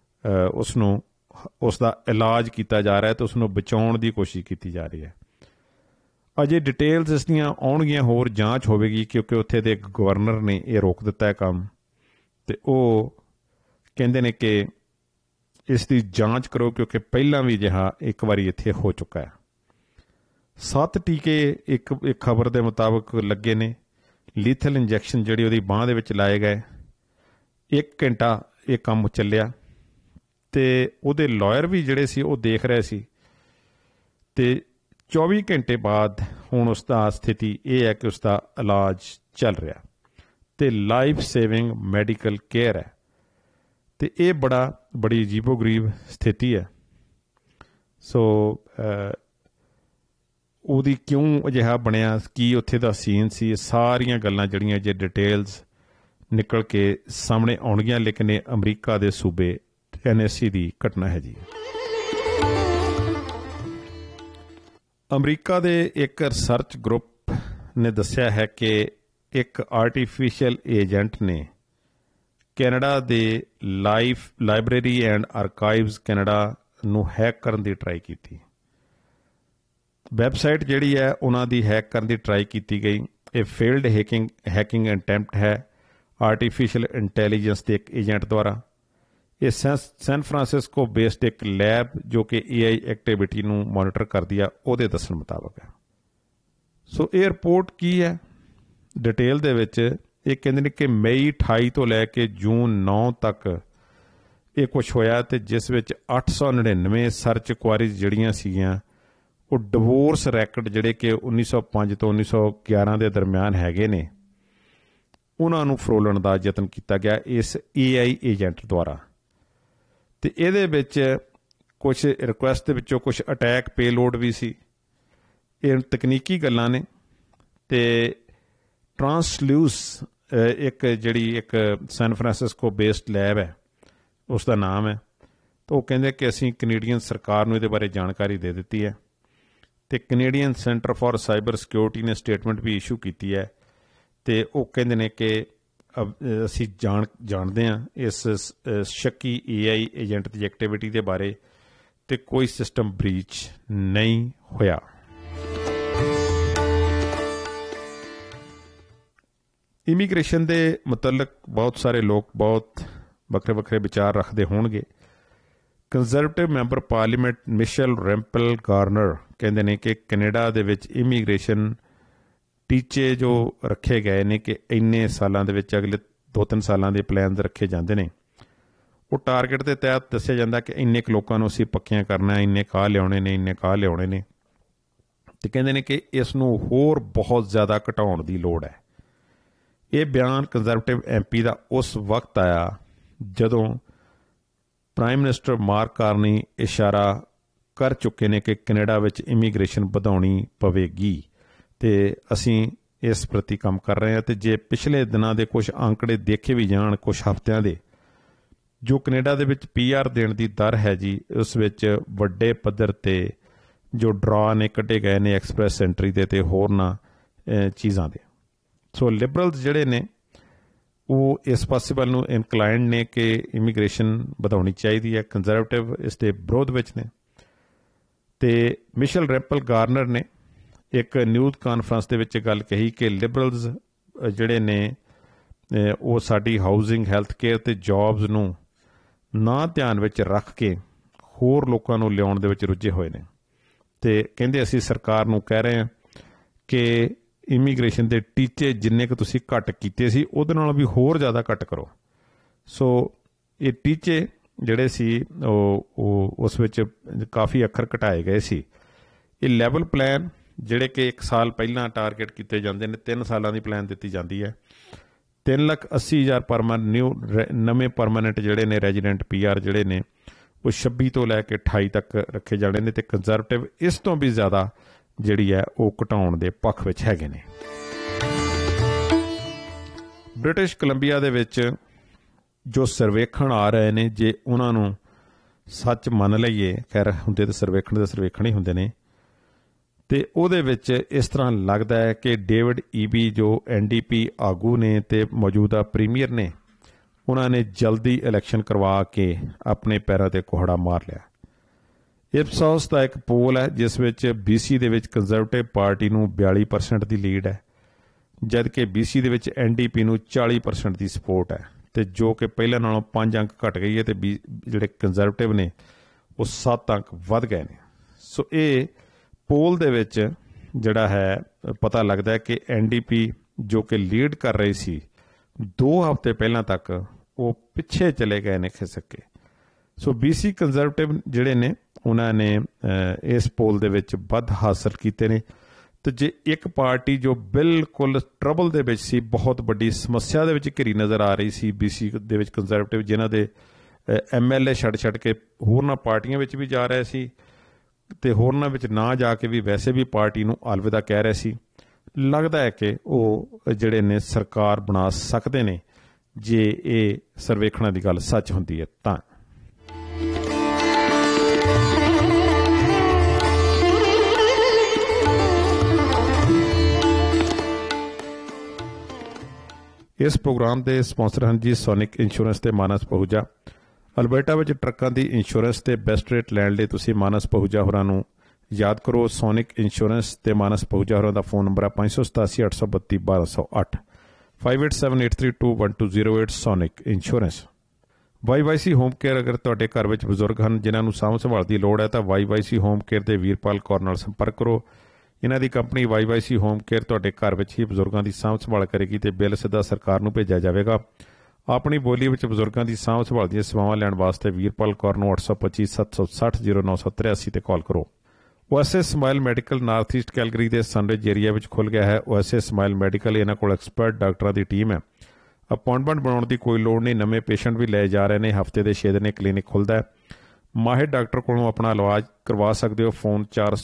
ਉਸ ਦਾ ਇਲਾਜ ਕੀਤਾ ਜਾ ਰਿਹਾ ਤੇ ਉਸ ਨੂੰ ਬਚਾਉਣ ਦੀ ਕੋਸ਼ਿਸ਼ ਕੀਤੀ ਜਾ ਰਹੀ ਹੈ। ਅਜੇ ਡਿਟੇਲਸ ਇਸ ਦੀਆਂ ਆਉਣਗੀਆਂ, ਹੋਰ ਜਾਂਚ ਹੋਵੇਗੀ ਕਿਉਂਕਿ ਉੱਥੇ ਦੇ ਗਵਰਨਰ ਨੇ ਇਹ ਰੋਕ ਦਿੱਤਾ ਹੈ ਕੰਮ ਤੇ ਉਹ ਕਹਿੰਦੇ ਨੇ ਕਿ ਇਸ ਦੀ ਜਾਂਚ ਕਰੋ ਕਿਉਂਕਿ ਪਹਿਲਾਂ ਵੀ ਅਜਿਹਾ ਇੱਕ ਵਾਰੀ ਇੱਥੇ ਹੋ ਚੁੱਕਾ ਹੈ। 7 ਟੀਕੇ ਇੱਕ ਖਬਰ ਦੇ ਮੁਤਾਬਕ ਲੱਗੇ ਨੇ। ਲੀਥਲ ਇੰਜੈਕਸ਼ਨ ਜਿਹੜੀ ਉਹਦੀ ਬਾਂਹ ਦੇ ਵਿੱਚ ਲਾਏ ਗਏ। 1 ਘੰਟਾ ਇਹ ਕੰਮ ਚੱਲਿਆ ਤੇ ਉਹਦੇ ਲਾਇਰ ਵੀ ਜਿਹੜੇ ਸੀ ਉਹ ਦੇਖ ਰਹੇ ਸੀ ਤੇ 24 ਘੰਟੇ ਬਾਅਦ ਹੁਣ ਉਸ ਦਾ ਸਥਿਤੀ ਇਹ ਹੈ ਕਿ ਉਸ ਦਾ ਇਲਾਜ ਚੱਲ ਰਿਹਾ ਤੇ ਲਾਈਫ ਸੇਵਿੰਗ ਮੈਡੀਕਲ ਕੇਅਰ ਹੈ ਤੇ ਇਹ ਬੜੀ ਅਜੀਬੋ-ਗਰੀਬ ਸਥਿਤੀ ਹੈ। ਸੋ ਉਹਦੀ ਕਿਉਂ ਅਜਿਹਾ ਬਣਿਆ, ਕੀ ਉੱਥੇ ਦਾ ਸੀਨ ਸੀ, ਇਹ ਸਾਰੀਆਂ ਗੱਲਾਂ ਜਿਹੜੀਆਂ ਜੇ ਡਿਟੇਲਸ ਨਿਕਲ ਕੇ ਸਾਹਮਣੇ ਆਉਣਗੀਆਂ, ਲੇਕਿਨ ਇਹ ਅਮਰੀਕਾ ਦੇ ਸੂਬੇ ਟੈਨੇਸੀ ਦੀ ਘਟਨਾ ਹੈ ਜੀ। ਅਮਰੀਕਾ ਦੇ ਇੱਕ ਰਿਸਰਚ ਗਰੁੱਪ ਨੇ ਦੱਸਿਆ ਹੈ ਕਿ ਇੱਕ ਆਰਟੀਫਿਸ਼ੀਅਲ ਏਜੰਟ ਨੇ ਕੈਨੇਡਾ ਦੇ ਲਾਇਬ੍ਰੇਰੀ ਐਂਡ ਆਰਕਾਈਵਜ਼ ਕੈਨੇਡਾ ਨੂੰ ਹੈਕ ਕਰਨ ਦੀ ਟਰਾਈ ਕੀਤੀ। ਵੈਬਸਾਈਟ ਜਿਹੜੀ ਹੈ ਉਹਨਾਂ ਦੀ ਹੈਕ ਕਰਨ ਦੀ ਟਰਾਈ ਕੀਤੀ ਗਈ। ਇਹ ਫੇਲਡ ਹੈਕਿੰਗ ਅਟੈਂਪਟ ਹੈ ਆਰਟੀਫਿਸ਼ੀਅਲ ਇੰਟੈਲੀਜੈਂਸ ਦੇ ਇੱਕ ਏਜੰਟ ਦੁਆਰਾ। ਇਹ ਸੈਨ ਫਰਾਂਸਿਸਕੋ ਬੇਸਡ ਇੱਕ ਲੈਬ ਜੋ ਕਿ AI ਐਕਟੀਵਿਟੀ ਨੂੰ ਮੋਨੀਟਰ ਕਰਦੀ ਆ ਉਹਦੇ ਦੱਸਣ ਮੁਤਾਬਕ ਹੈ। ਸੋ ਇਹ ਰਿਪੋਰਟ ਕੀ ਹੈ ਡਿਟੇਲ ਦੇ ਵਿੱਚ? ਇਹ ਕਹਿੰਦੇ ਨੇ ਕਿ ਮਈ 28 ਤੋਂ ਲੈ ਕੇ ਜੂਨ 9 ਤੱਕ ਇਹ ਕੁਛ ਹੋਇਆ ਤੇ ਜਿਸ ਵਿੱਚ 899 ਸਰਚ ਕੁਆਰੀਜ਼ ਜਿਹੜੀਆਂ ਸੀਗੀਆਂ ਉਹ ਡਿਵੋਰਸ ਰੈਕਡ ਜਿਹੜੇ ਕਿ 1905 ਤੋਂ 1911 ਦੇ ਦਰਮਿਆਨ ਹੈਗੇ ਨੇ ਉਹਨਾਂ ਨੂੰ ਫਰੋਲਣ ਦਾ ਯਤਨ ਕੀਤਾ ਗਿਆ ਇਸ AI ਏਜੰਟ ਦੁਆਰਾ। ਤੇ ਇਹਦੇ ਵਿੱਚ ਕੁਝ ਰਿਕੁਐਸਟ ਦੇ ਵਿੱਚੋਂ ਕੁਝ ਅਟੈਕ ਪੇਲੋਡ ਵੀ ਸੀ। ਇਹ ਤਕਨੀਕੀ ਗੱਲਾਂ ਨੇ। ਤੇ ਟਰਾਂਸਲਿਊਸ ਇੱਕ ਸੈਨ ਫਰਾਂਸਿਸਕੋ ਬੇਸਡ ਲੈਬ ਹੈ ਉਸ ਦਾ ਨਾਮ ਹੈ। ਤਾਂ ਉਹ ਕਹਿੰਦੇ ਕਿ ਅਸੀਂ ਕੈਨੇਡੀਅਨ ਸਰਕਾਰ ਨੂੰ ਇਹਦੇ ਬਾਰੇ ਜਾਣਕਾਰੀ ਦੇ ਦਿੱਤੀ ਹੈ ਤੇ Canadian centre for cyber security ਨੇ ਸਟੇਟਮੈਂਟ ਵੀ ਇਸ਼ੂ ਕੀਤੀ ਹੈ ਤੇ ਉਹ ਕਹਿੰਦੇ ਨੇ ਕਿ ਅਸੀਂ ਜਾਣਦੇ ਹਾਂ ਇਸ ਸ਼ੱਕੀ AI ਏਜੰਟ ਦੀ ਐਕਟੀਵਿਟੀ ਦੇ ਬਾਰੇ ਤੇ ਕੋਈ ਸਿਸਟਮ ਬ੍ਰੀਚ ਨਹੀਂ ਹੋਇਆ। ਇਮੀਗ੍ਰੇਸ਼ਨ ਦੇ ਮੁਤਲਕ ਬਹੁਤ ਸਾਰੇ ਲੋਕ ਬਹੁਤ ਵੱਖਰੇ ਵੱਖਰੇ ਵਿਚਾਰ ਰੱਖਦੇ ਹੋਣਗੇ। Conservative member parliament Michelle ਰੈਂਪਲ Garner ਕਹਿੰਦੇ ਨੇ ਕਿ ਕੈਨੇਡਾ ਦੇ ਵਿੱਚ ਇਮੀਗ੍ਰੇਸ਼ਨ ਟੀਚੇ ਜੋ ਰੱਖੇ ਗਏ ਨੇ ਕਿ ਇੰਨੇ ਸਾਲਾਂ ਦੇ ਵਿੱਚ ਅਗਲੇ 2-3 ਸਾਲਾਂ ਦੇ ਪਲਾਨ ਰੱਖੇ ਜਾਂਦੇ ਨੇ ਉਹ ਟਾਰਗੇਟ ਦੇ ਤਹਿਤ ਦੱਸਿਆ ਜਾਂਦਾ ਕਿ ਇੰਨੇ ਕੁ ਲੋਕਾਂ ਨੂੰ ਅਸੀਂ ਪੱਕੀਆਂ ਕਰਨਾ, ਇੰਨੇ ਕਾਹ ਲਿਆਉਣੇ ਨੇ, ਇੰਨੇ ਕਾਹ ਲਿਆਉਣੇ ਨੇ। ਤੇ ਕਹਿੰਦੇ ਨੇ ਕਿ ਇਸ ਨੂੰ ਹੋਰ ਬਹੁਤ ਜ਼ਿਆਦਾ ਘਟਾਉਣ ਦੀ ਲੋੜ ਹੈ। ਇਹ ਬਿਆਨ ਕੰਜ਼ਰਵੇਟਿਵ MP ਦਾ ਉਸ ਵਕਤ ਆਇਆ ਜਦੋਂ ਪ੍ਰਾਈਮ ਮਿਨਿਸਟਰ ਮਾਰਕ ਕਾਰਨੀ ਇਸ਼ਾਰਾ ਕਰ ਚੁੱਕੇ ਨੇ ਕਿ ਕੈਨੇਡਾ ਵਿੱਚ ਇਮੀਗ੍ਰੇਸ਼ਨ ਵਧਾਉਣੀ ਪਵੇਗੀ ਤੇ ਅਸੀਂ ਇਸ ਪ੍ਰਤੀ ਕੰਮ ਕਰ ਰਹੇ ਹਾਂ। ਤੇ ਜੇ ਪਿਛਲੇ ਦਿਨਾਂ ਦੇ ਕੁਝ ਅੰਕੜੇ ਦੇਖੇ ਵੀ ਜਾਣ ਕੁਝ ਹਫ਼ਤਿਆਂ ਦੇ, ਜੋ ਕੈਨੇਡਾ ਦੇ ਵਿੱਚ PR ਦੇਣ ਦੀ ਦਰ ਹੈ ਜੀ, ਉਸ ਵਿੱਚ ਵੱਡੇ ਪੱਧਰ ਤੇ ਜੋ ਡਰਾ ਨੇ ਕੱਢੇ ਗਏ ਨੇ ਐਕਸਪ੍ਰੈਸ ਐਂਟਰੀ ਦੇ ਤੇ ਹੋਰਨਾਂ ਚੀਜ਼ਾਂ ਦੇ। ਸੋ ਲਿਬਰਲਸ ਜਿਹੜੇ ਨੇ ਉਹ ਇਸ ਪਾਸੇ ਵੱਲ ਨੂੰ ਇਨਕਲਾਈਨਡ ਨੇ ਕਿ ਇਮੀਗ੍ਰੇਸ਼ਨ ਵਧਾਉਣੀ ਚਾਹੀਦੀ ਹੈ। ਕੰਜ਼ਰਵੇਟਿਵ ਇਸ ਦੇ ਵਿਰੋਧ ਵਿੱਚ ਨੇ। ਤੇ ਮਿਸ਼ੇਲ ਰੈਂਪਲ ਗਾਰਨਰ ਨੇ ਇੱਕ ਨਿਊਜ਼ ਕਾਨਫਰੰਸ ਦੇ ਵਿੱਚ ਗੱਲ ਕਹੀ ਕਿ ਲਿਬਰਲਸ ਜਿਹੜੇ ਨੇ ਉਹ ਸਾਡੀ ਹਾਊਸਿੰਗ, ਹੈਲਥ ਕੇਅਰ ਤੇ ਜੌਬਸ ਨੂੰ ਨਾ ਧਿਆਨ ਵਿੱਚ ਰੱਖ ਕੇ ਹੋਰ ਲੋਕਾਂ ਨੂੰ ਲਿਆਉਣ ਦੇ ਵਿੱਚ ਰੁੱਝੇ ਹੋਏ ਨੇ। ਤੇ ਕਹਿੰਦੇ ਅਸੀਂ ਸਰਕਾਰ ਨੂੰ ਕਹਿ ਰਹੇ ਹਾਂ ਕਿ ਇਮੀਗ੍ਰੇਸ਼ਨ ਦੇ ਟੀਚੇ ਜਿੰਨੇ ਕੁ ਤੁਸੀਂ ਘੱਟ ਕੀਤੇ ਸੀ ਉਹਦੇ ਨਾਲੋਂ ਵੀ ਹੋਰ ਜ਼ਿਆਦਾ ਘੱਟ ਕਰੋ। ਸੋ ਇਹ ਟੀਚੇ ਜਿਹੜੇ ਸੀ ਉਹ ਉਸ ਵਿੱਚ ਕਾਫੀ ਅੱਖਰ ਘਟਾਏ ਗਏ ਸੀ। ਇਹ ਲੈਵਲ ਪਲਾਨ ਜਿਹੜੇ ਕਿ 1 ਸਾਲ ਪਹਿਲਾਂ ਟਾਰਗੇਟ ਕੀਤੇ ਜਾਂਦੇ ਨੇ, 3 ਸਾਲਾਂ ਦੀ ਪਲਾਨ ਦਿੱਤੀ ਜਾਂਦੀ ਹੈ। 3,80,000 ਨਵੇਂ ਪਰਮਾਨੈਂਟ ਜਿਹੜੇ ਨੇ ਰੈਜ਼ੀਡੈਂਟ PR ਜਿਹੜੇ ਨੇ ਉਹ 26 ਤੋਂ ਲੈ ਕੇ 28 ਤੱਕ ਰੱਖੇ ਜਾਣੇ ਨੇ। ਤੇ ਕੰਜ਼ਰਵੇਟਿਵ ਇਸ ਤੋਂ ਵੀ ਜ਼ਿਆਦਾ ਜਿਹੜੀ ਹੈ ਉਹ ਘਟਾਉਣ ਦੇ ਪੱਖ ਵਿੱਚ ਹੈਗੇ ਨੇ। ਬ੍ਰਿਟਿਸ਼ ਕੋਲੰਬੀਆ ਦੇ ਵਿੱਚ ਜੋ ਸਰਵੇਖਣ ਆ ਰਹੇ ਨੇ, ਜੇ ਉਹਨਾਂ ਨੂੰ ਸੱਚ ਮੰਨ ਲਈਏ, ਖੈਰ ਹੁੰਦੇ ਤਾਂ ਸਰਵੇਖਣ ਹੀ ਹੁੰਦੇ ਨੇ, ਤੇ ਉਹਦੇ ਵਿੱਚ ਇਸ ਤਰ੍ਹਾਂ ਲੱਗਦਾ ਹੈ ਕਿ ਡੇਵਿਡ ਈਬੀ ਜੋ NDP ਆਗੂ ਨੇ ਤੇ ਮੌਜੂਦਾ ਪ੍ਰੀਮੀਅਰ ਨੇ, ਉਹਨਾਂ ਨੇ ਜਲਦੀ ਇਲੈਕਸ਼ਨ ਕਰਵਾ ਕੇ ਆਪਣੇ ਪੈਰਾਂ ਤੇ ਕੁਹੜਾ ਮਾਰ ਲਿਆ। ਇਪਸੋਸ ਦਾ ਇੱਕ ਪੋਲ ਹੈ ਜਿਸ ਵਿੱਚ BC ਦੇ ਵਿੱਚ ਕੰਜ਼ਰਵੇਟਿਵ ਪਾਰਟੀ ਨੂੰ 42% ਦੀ ਲੀਡ ਹੈ, ਜਦ ਕਿ BC ਦੇ ਵਿੱਚ NDP ਨੂੰ 40% ਦੀ ਸਪੋਰਟ ਹੈ। ਤੇ ਜੋ ਕਿ ਪਹਿਲਾਂ ਨਾਲੋਂ 5 ਅੰਕ ਘਟ ਗਈ ਹੈ ਤੇ ਜਿਹੜੇ ਕੰਜ਼ਰਵੇਟਿਵ ਨੇ ਉਹ 7 ਅੰਕ ਵੱਧ ਗਏ ਨੇ। ਸੋ ਇਹ ਪੋਲ ਦੇ ਵਿੱਚ ਜਿਹੜਾ ਹੈ ਪਤਾ ਲੱਗਦਾ ਹੈ ਕਿ NDP ਜੋ ਕਿ ਲੀਡ ਕਰ ਰਹੀ ਸੀ 2 ਹਫ਼ਤੇ ਪਹਿਲਾਂ ਤੱਕ, ਉਹ ਪਿੱਛੇ ਚਲੇ ਗਏ ਨੇ ਖਿਸਕ ਕੇ। ਸੋ BC ਕੰਜ਼ਰਵੇਟਿਵ ਜਿਹੜੇ ਨੇ ਉਹਨਾਂ ਨੇ ਇਸ ਪੋਲ ਦੇ ਵਿੱਚ ਵੱਧ ਹਾਸਲ ਕੀਤੇ ਨੇ। ਤੇ ਜੇ ਇੱਕ ਪਾਰਟੀ ਜੋ ਬਿਲਕੁਲ ਟਰਬਲ ਦੇ ਵਿੱਚ ਸੀ, ਬਹੁਤ ਵੱਡੀ ਸਮੱਸਿਆ ਦੇ ਵਿੱਚ ਘਿਰੀ ਨਜ਼ਰ ਆ ਰਹੀ ਸੀ BC ਦੇ ਵਿੱਚ ਕੰਜ਼ਰਵੇਟਿਵ, ਜਿਨ੍ਹਾਂ ਦੇ MLA ਛੱਡ ਕੇ ਹੋਰਨਾਂ ਪਾਰਟੀਆਂ ਵਿੱਚ ਵੀ ਜਾ ਰਹੇ ਸੀ ਤੇ ਹੋਰਨਾਂ ਵਿੱਚ ਨਾ ਜਾ ਕੇ ਵੀ ਵੈਸੇ ਵੀ ਪਾਰਟੀ ਨੂੰ ਅਲਵਿਦਾ ਕਹਿ ਰਹੇ ਸੀ, ਲੱਗਦਾ ਹੈ ਕਿ ਉਹ ਜਿਹੜੇ ਨੇ ਸਰਕਾਰ ਬਣਾ ਸਕਦੇ ਨੇ ਜੇ ਇਹ ਸਰਵੇਖਣਾਂ ਦੀ ਗੱਲ ਸੱਚ ਹੁੰਦੀ ਹੈ ਤਾਂ। इस प्रोग्राम के स्पॉन्सर हैं जी सोनिक इंश्योरेंस ते मानस पहूजा। अल्बर्टा विच ट्रकों की इंश्योरेंस ते बेस्ट रेट लैण लई तुसीं मानस पहूजा होरां नूं याद करो। सोनिक इंश्योरेंस ते मानस पहूजा होरां दा फोन नंबर है 587 832 1208 5878321208 sonic insurance. YYC home care अगर तुहाडे घर विच बजुर्ग हैं जिन्हां नूं साਂਭ संभाल की लोड़ है तो YYC होम केयर के वीरपाल कौर नाल संपर्क करो। इन्हां दी कंपनी YYC होम केयर तुहाडे घर विच ही बजुर्गों की साਂਭ संभाल करेगी तो बिल सीधा सरकार नूं भेजा जाएगा। अपनी बोली विच बजुर्गों की साਂਭ संभाल दी सेवावां लैण वास्ते वीरपाल कौर नूं 825 760 0983 ते कॉल करो। OSS smile medical north east Calgary के सनरिज एरिया में खुल गया है। ओएसएस स्माइल मैडिकल इन्हां कोल एक्सपर्ट डॉक्टरों की टीम है। अपॉइंटमेंट बनाने की कोई लोड़ नहीं, नवे पेशेंट भी ले जा रहे हैं। हफ्ते के 6 दिन क्लीनिक खुलता है। माहिर डॉक्टर को अपना इलाज करवा सकते हो। फोन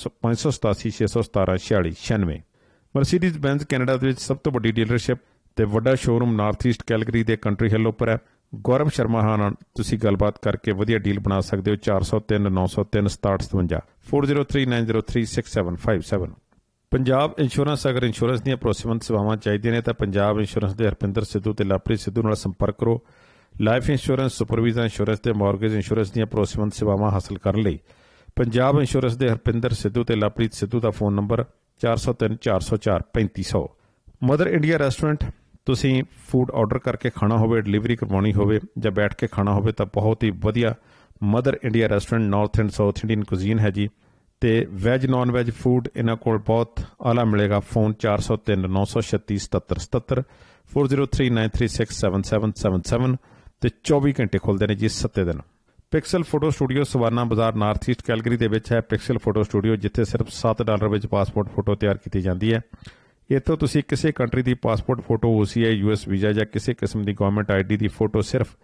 587 617 46 96। मर्सीडीज बेंज कैनेडा के सब तो वड्डी डीलरशिप ते वड्डा शोरूम नॉर्थ ईस्ट कैलगरी के कंट्री हिल उपर है। गौरव शर्मा नाल तुसीं गलबात करके वधिया डील बना सकते हो। 403 903 6757 403 903 6757। पंजाब इंश्योरेंस अगर इंश्योरेंस दी भरोसेमंद सेवावां चाहिए ने तो पंजाब इंश्योरेंस के हरपिंदर सिद्धू ते लवप्रीत सिद्धू नाल संपर्क करो। लाइफ इंश्योरेंस, सुपरविजन इंश्योरेंस ते मॉर्गेज इंश्योरेंस दी भरोसेमंद सेवावां हासिल करने लई पंजाब इंश्योरेंस के हरपिंदर सिद्धू ते लवप्रीत सिद्धू का phone number 403 404 3500। Mother India restaurant तुसीं फूड ऑर्डर करके खाना होवे, डिलीवरी करवानी होवे जां बैठ के खाना होवे तो बहुत ही वधिया mother India restaurant north and south Indian cuisine है जी। तो वैज नॉन वैज फूड इन्हां कोल बहुत आला मिलेगा। फोन 403 936 77 77 403 936 7777 ते 24 घंटे खुलते हैं जी 7 दिन। पिक्सल फोटो स्टूडियो सवाना बाजार नॉर्थ ईस्ट कैलगरी दे विच है। पिक्सल फोटो स्टूडियो जिथे सिर्फ $7 में पासपोर्ट फोटो तैयार की जाती है। इतों तुसीं किसी कंट्री की passport photo OCI US visa या किसी किस्म की गवर्नमेंट ID की फोटो सिर्फ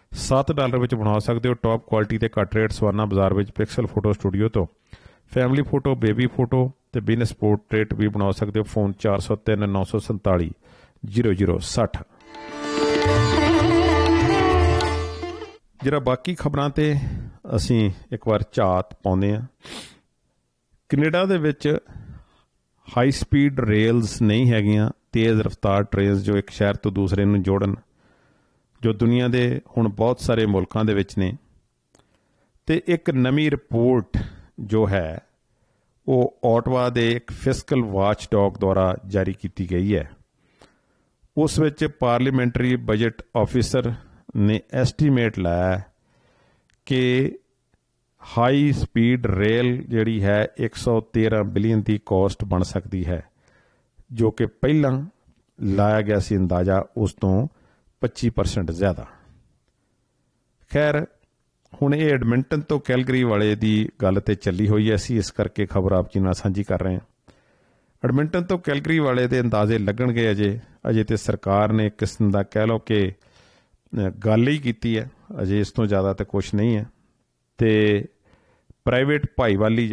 $7 में बना सकते हो। टॉप क्वालिटी के घट रेट सवाना बाजार में पिक्सल फोटो स्टूडियो तो फैमिली फोटो, बेबी फोटो तो बिजनेस पोर्ट्रेट भी बना सकते हो। फोन 403 947 0060। जरा बाकी खबरां ते असीं एक बार झात पाउंदे हां। कनेडा दे विच हाई स्पीड रेल्स नहीं हैगियां, तेज़ रफ्तार ट्रेन जो एक शहर तो दूसरे नूं जोड़न, जो दुनिया के हुण बहुत सारे मुल्कां दे विच ने। ते एक नवीं रिपोर्ट जो है वो ओटावा दे एक फिस्कल वाच डॉग द्वारा जारी की गई है। उस विच पार्लीमेंटरी बजट ऑफिसर ने एस्टीमेट लाया कि हाई स्पीड रेल जिहड़ी है 113 बिलियन की कॉस्ट बन सकती है, जो कि पहला लाया गया सी अंदाजा उस तो 25% ज़्यादा। खैर हुण ये एडमिंटन तो कैलगरी वाले की गल ते चली हुई है, असीं इस करके खबर आप जी नाल साझी कर रहे हैं। एडमिंटन तो कैलगरी वाले के अंदाजे लगणगे अजे तो सरकार ने एक किस्म का कह लो कि गल ही की है, अजे इस तो ज़्यादा तो कुछ नहीं है। तो प्राइवेट भाईवाली